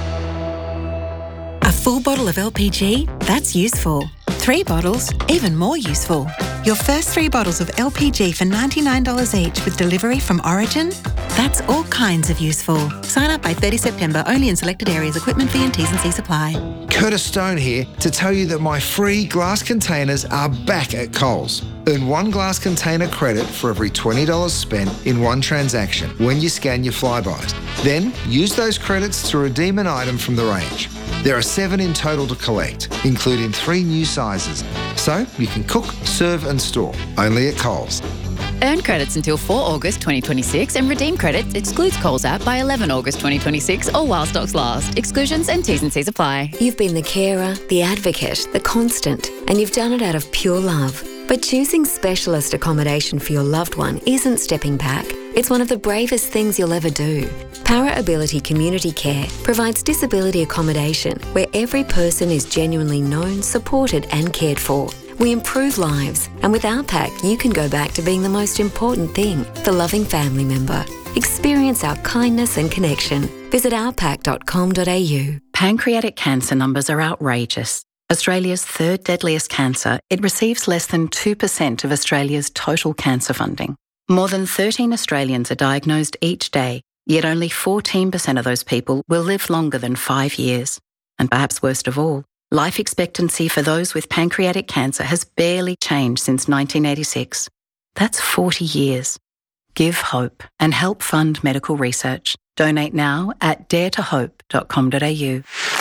A full bottle of L P G? That's useful. Three bottles? Even more useful. Your first three bottles of L P G for ninety-nine dollars each with delivery from Origin? That's all kinds of useful. Sign up by thirtieth September, only in selected areas. Equipment fee and T's and C's apply. Curtis Stone here to tell you that my free glass containers are back at Coles. Earn one glass container credit for every twenty dollars spent in one transaction when you scan your Flybys. Then use those credits to redeem an item from the range. There are seven in total to collect, including three new sizes. So you can cook, serve and store, only at Coles. Earn credits until four August twenty twenty-six and redeem credits excludes Coles app by eleven August twenty twenty-six or while stocks last. Exclusions and T's and C's apply. You've been the carer, the advocate, the constant, and you've done it out of pure love. But choosing specialist accommodation for your loved one isn't stepping back. It's one of the bravest things you'll ever do. Para Ability Community Care provides disability accommodation where every person is genuinely known, supported and cared for. We improve lives, and with our pack, you can go back to being the most important thing, the loving family member. Experience our kindness and connection. Visit our pack dot com dot a u. Pancreatic cancer numbers are outrageous. Australia's third deadliest cancer, it receives less than two percent of Australia's total cancer funding. More than thirteen Australians are diagnosed each day, yet only fourteen percent of those people will live longer than five years. And perhaps worst of all, life expectancy for those with pancreatic cancer has barely changed since nineteen eighty-six. That's forty years. Give hope and help fund medical research. Donate now at dare to hope dot com dot a u.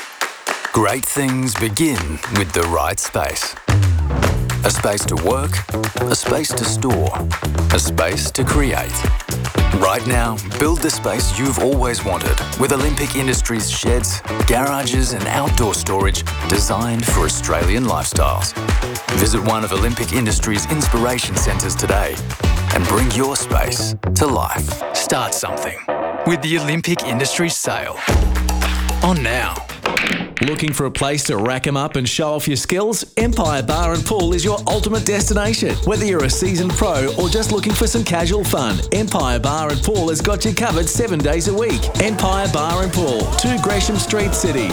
Great things begin with the right space. A space to work, a space to store, a space to create. Right now, build the space you've always wanted with Olympic Industries sheds, garages and outdoor storage designed for Australian lifestyles. Visit one of Olympic Industries' inspiration centres today and bring your space to life. Start something with the Olympic Industries sale. On now. Looking for a place to rack 'em up and show off your skills? Empire Bar and Pool is your ultimate destination. Whether you're a seasoned pro or just looking for some casual fun, Empire Bar and Pool has got you covered seven days a week. Empire Bar and Pool, two Gresham Street, City.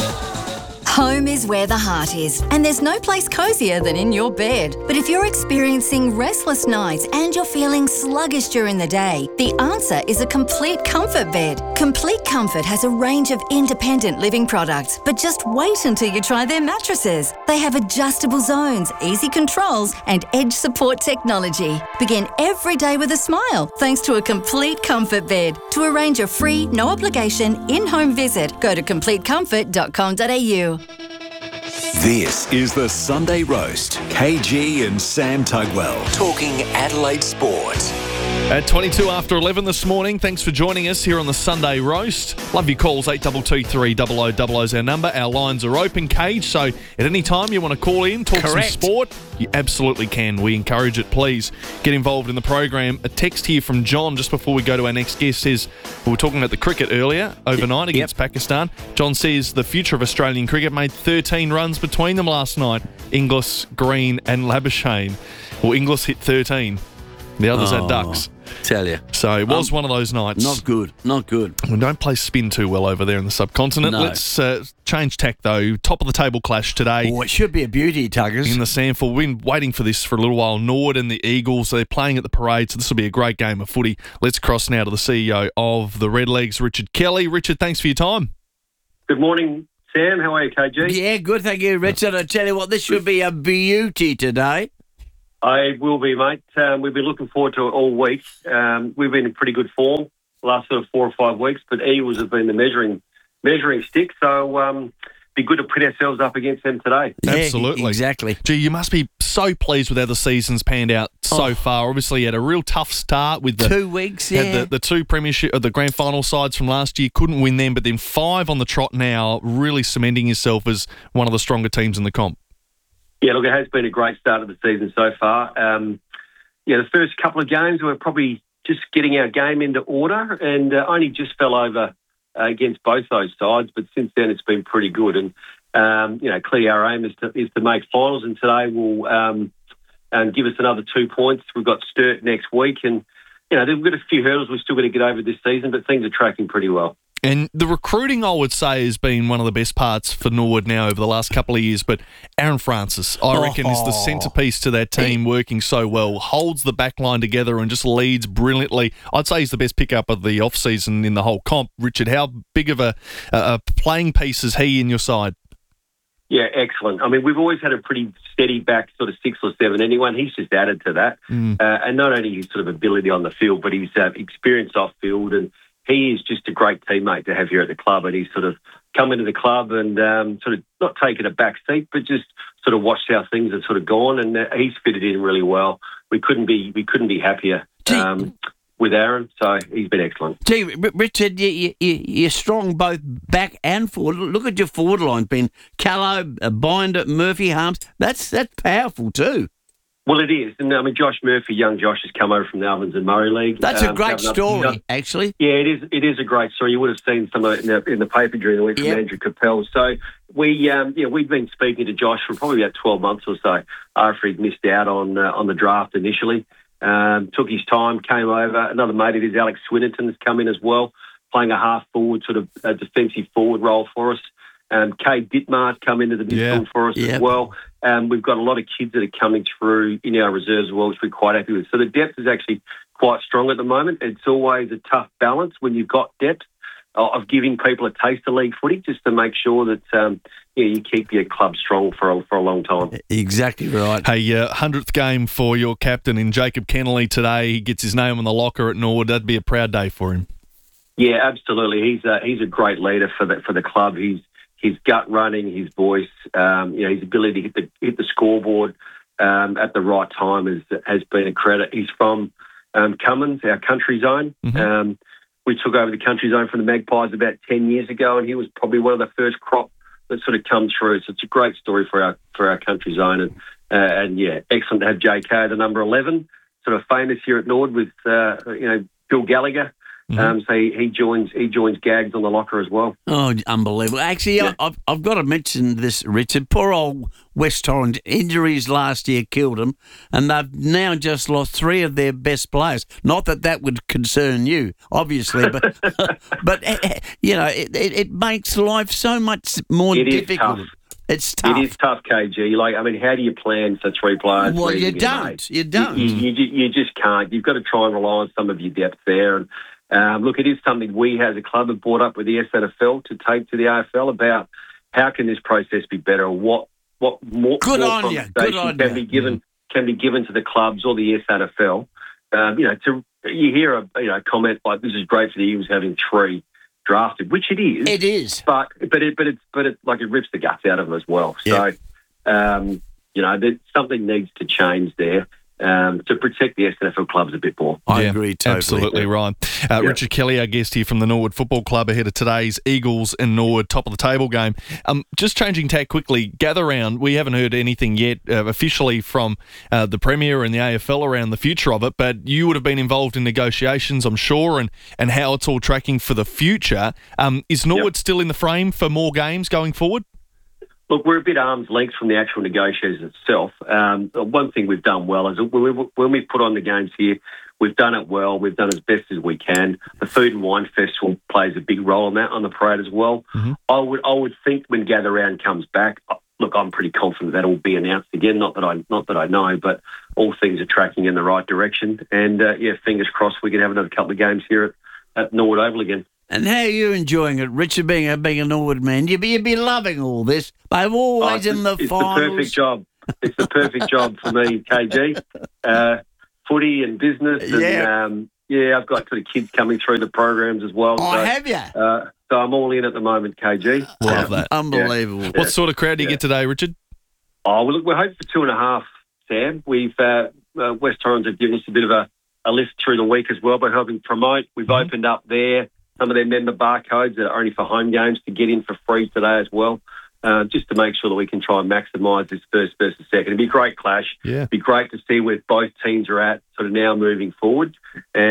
Home is where the heart is, and there's no place cozier than in your bed. But if you're experiencing restless nights and you're feeling sluggish during the day, the answer is a Complete Comfort bed. Complete Comfort has a range of independent living products, but just wait until you try their mattresses. They have adjustable zones, easy controls, and edge support technology. Begin every day with a smile thanks to a Complete Comfort bed. To arrange a free, no obligation, in-home visit, go to complete comfort dot com dot a u. This is the Sunday Roast. K G and Sam Tugwell. Talking Adelaide Sport. At twenty-two after eleven this morning, thanks for joining us here on the Sunday Roast. Love your calls, eight two two three, double oh double oh is our number. Our lines are open, Cage, so at any time you want to call in, talk Correct. some sport, you absolutely can. We encourage it. Please get involved in the program. A text here from John just before we go to our next guest says, we were talking about the cricket earlier, overnight against yep. Pakistan. John says the future of Australian cricket made thirteen runs between them last night. Inglis, Green and Labuschagne. Well, Inglis hit thirteen. The others oh, had ducks. Tell you. So it was um, one of those nights. Not good. Not good. We don't play spin too well over there in the subcontinent. No. Let's uh, change tack, though. Top of the table clash today. Oh, it should be a beauty, Tuggers. In the Sandford. We've been waiting for this for a little while. Nord and the Eagles, they're playing at the parade, so this will be a great game of footy. Let's cross now to the C E O of the Redlegs, Richard Kelly. Richard, thanks for your time. Good morning, Sam. How are you, K G? Yeah, good. Thank you, Richard. I tell you what, this should be a beauty today. I will be, mate. Um, we've been looking forward to it all week. Um, we've been in pretty good form the last sort of four or five weeks, but Eagles have been the measuring measuring stick, so um, be good to put ourselves up against them today. Yeah, absolutely. Exactly. Gee, you must be so pleased with how the season's panned out so Oh. far. Obviously, you had a real tough start with the Two weeks, had yeah. the, the two premiership, uh, the grand final sides from last year. Couldn't win them, but then five on the trot now, really cementing yourself as one of the stronger teams in the comp. Yeah, look, it has been a great start of the season so far. Um, yeah, the first couple of games we were probably just getting our game into order and uh, only just fell over uh, against both those sides, but since then it's been pretty good. And, um, you know, clearly our aim is to, is to make finals, and today will um, um, give us another two points. We've got Sturt next week, and, you know, we've got a few hurdles we've still got to get over this season, but things are tracking pretty well. And the recruiting, I would say, has been one of the best parts for Norwood now over the last couple of years. But Aaron Francis, I reckon, oh. is the centrepiece to that team, working so well, holds the back line together and just leads brilliantly. I'd say he's the best pickup of the off-season in the whole comp. Richard, how big of a, a playing piece is he in your side? Yeah, excellent. I mean, we've always had a pretty steady back, sort of six or seven anyway, and he's just added to that. Mm. Uh, and not only his sort of ability on the field, but his uh, experience off-field, and he is just a great teammate to have here at the club, and he's sort of come into the club and um, sort of not taken a back seat, but just sort of watched how things have sort of gone, and uh, he's fitted in really well. We couldn't be we couldn't be happier um, with Aaron, so he's been excellent. Gee, Richard, you, you, you're strong both back and forward. Look at your forward line, Ben Callow, Binder, Murphy, Harms. That's that's powerful too. Well, it is. And I mean, Josh Murphy, young Josh, has come over from the Ovens and Murray League. That's um, a great up, story, you know, actually. Yeah, it is It is a great story. You would have seen some of it in the, in the paper during the week from yep. Andrew Capel. So we, um, yeah, we've been speaking to Josh for probably about twelve months or so after he'd missed out on uh, on the draft initially. Um, took his time, came over. Another mate of his, Alex Swinnerton, has come in as well, playing a half-forward, sort of a defensive forward role for us. Um, Kay Dittmar come into the midfield yeah. for us yep. as well. Um, we've got a lot of kids that are coming through in our reserves as well, which we're quite happy with. So the depth is actually quite strong at the moment. It's always a tough balance when you've got depth of giving people a taste of league footy, just to make sure that um, yeah, you keep your club strong for a, for a long time. Exactly right. Hey, uh, hundredth game for your captain in Jacob Kennelly today. He gets his name on the locker at Norwood. That'd be a proud day for him. Yeah, absolutely. He's a, he's a great leader for the for the club. He's his gut running, his voice, um, you know, his ability to hit the hit the scoreboard um, at the right time has has been a credit. He's from um, Cummins, our country zone. Mm-hmm. Um, we took over the country zone from the Magpies about ten years ago, and he was probably one of the first crop that sort of come through. So it's a great story for our for our country zone, and uh, and yeah, excellent to have J K, the number eleven, sort of famous here at Nord with uh, you know Bill Gallagher. Mm-hmm. Um, so he, he joins he joins Gags on the locker as well. Oh, unbelievable! Actually, yeah. I've I've got to mention this, Richard. Poor old West Torrens, injuries last year killed them, and they've now just lost three of their best players. Not that that would concern you, obviously, but but you know it, it, it makes life so much more it difficult. Is tough. It's tough. It is tough, K G. Like, I mean, how do you plan for three players? Well, you don't. You don't. You, you, you, you just can't. You've got to try and rely on some of your depth there. And um, look, it is something we as a club have brought up with the S N F L to take to the A F L about how can this process be better? What what more, Good more on you. Good on can you. be given can be given to the clubs or the S N F L? Um, you know, to you hear a you know comment like this is great for the Eagles having three drafted, which it is. It is, but but it but it's but it like it rips the guts out of them as well. Yep. So um, you know, that something needs to change there. um, to protect the S N F L clubs a bit more. I agree totally. Absolutely right. Uh, Yeah. Richard Kelly, our guest here from the Norwood Football Club ahead of today's Eagles and Norwood top of the table game. Um, just changing tack quickly, gather round. We haven't heard anything yet uh, officially from uh, the Premier and the A F L around the future of it, but you would have been involved in negotiations, I'm sure, and, and how it's all tracking for the future. Um, is Norwood yep. still in the frame for more games going forward? Look, we're a bit arm's length from the actual negotiators itself. Um, one thing we've done well is when we, when we put on the games here, we've done it well. We've done as best as we can. The Food and Wine Festival plays a big role in that on the parade as well. Mm-hmm. I would I would think when Gather Round comes back, look, I'm pretty confident that will be announced again. Not that I not that I know, but all things are tracking in the right direction. And uh, yeah, fingers crossed we can have another couple of games here at, at Norwood Oval again. And how are you enjoying it, Richard, being a, being a Norwood man? You'd be, you'd be loving all this. They've always oh, in the it's finals. It's the perfect job. It's the perfect job for me, K G. Uh, footy and business. And, yeah. Um, yeah, I've got sort of kids coming through the programs as well. Oh, so, have you? Uh, so I'm all in at the moment, K G. Love um, that. Unbelievable. Yeah. What sort of crowd do you yeah. get today, Richard? Oh, well, look, we're hoping for two and a half, Sam. We've uh, uh, West Torrens have given us a bit of a, a lift through the week as well by helping promote. We've mm-hmm. opened up there some of their member barcodes that are only for home games to get in for free today as well, uh, just to make sure that we can try and maximise this first versus second. It'd be a great clash. Yeah. It'd be great to see where both teams are at sort of now moving forward. And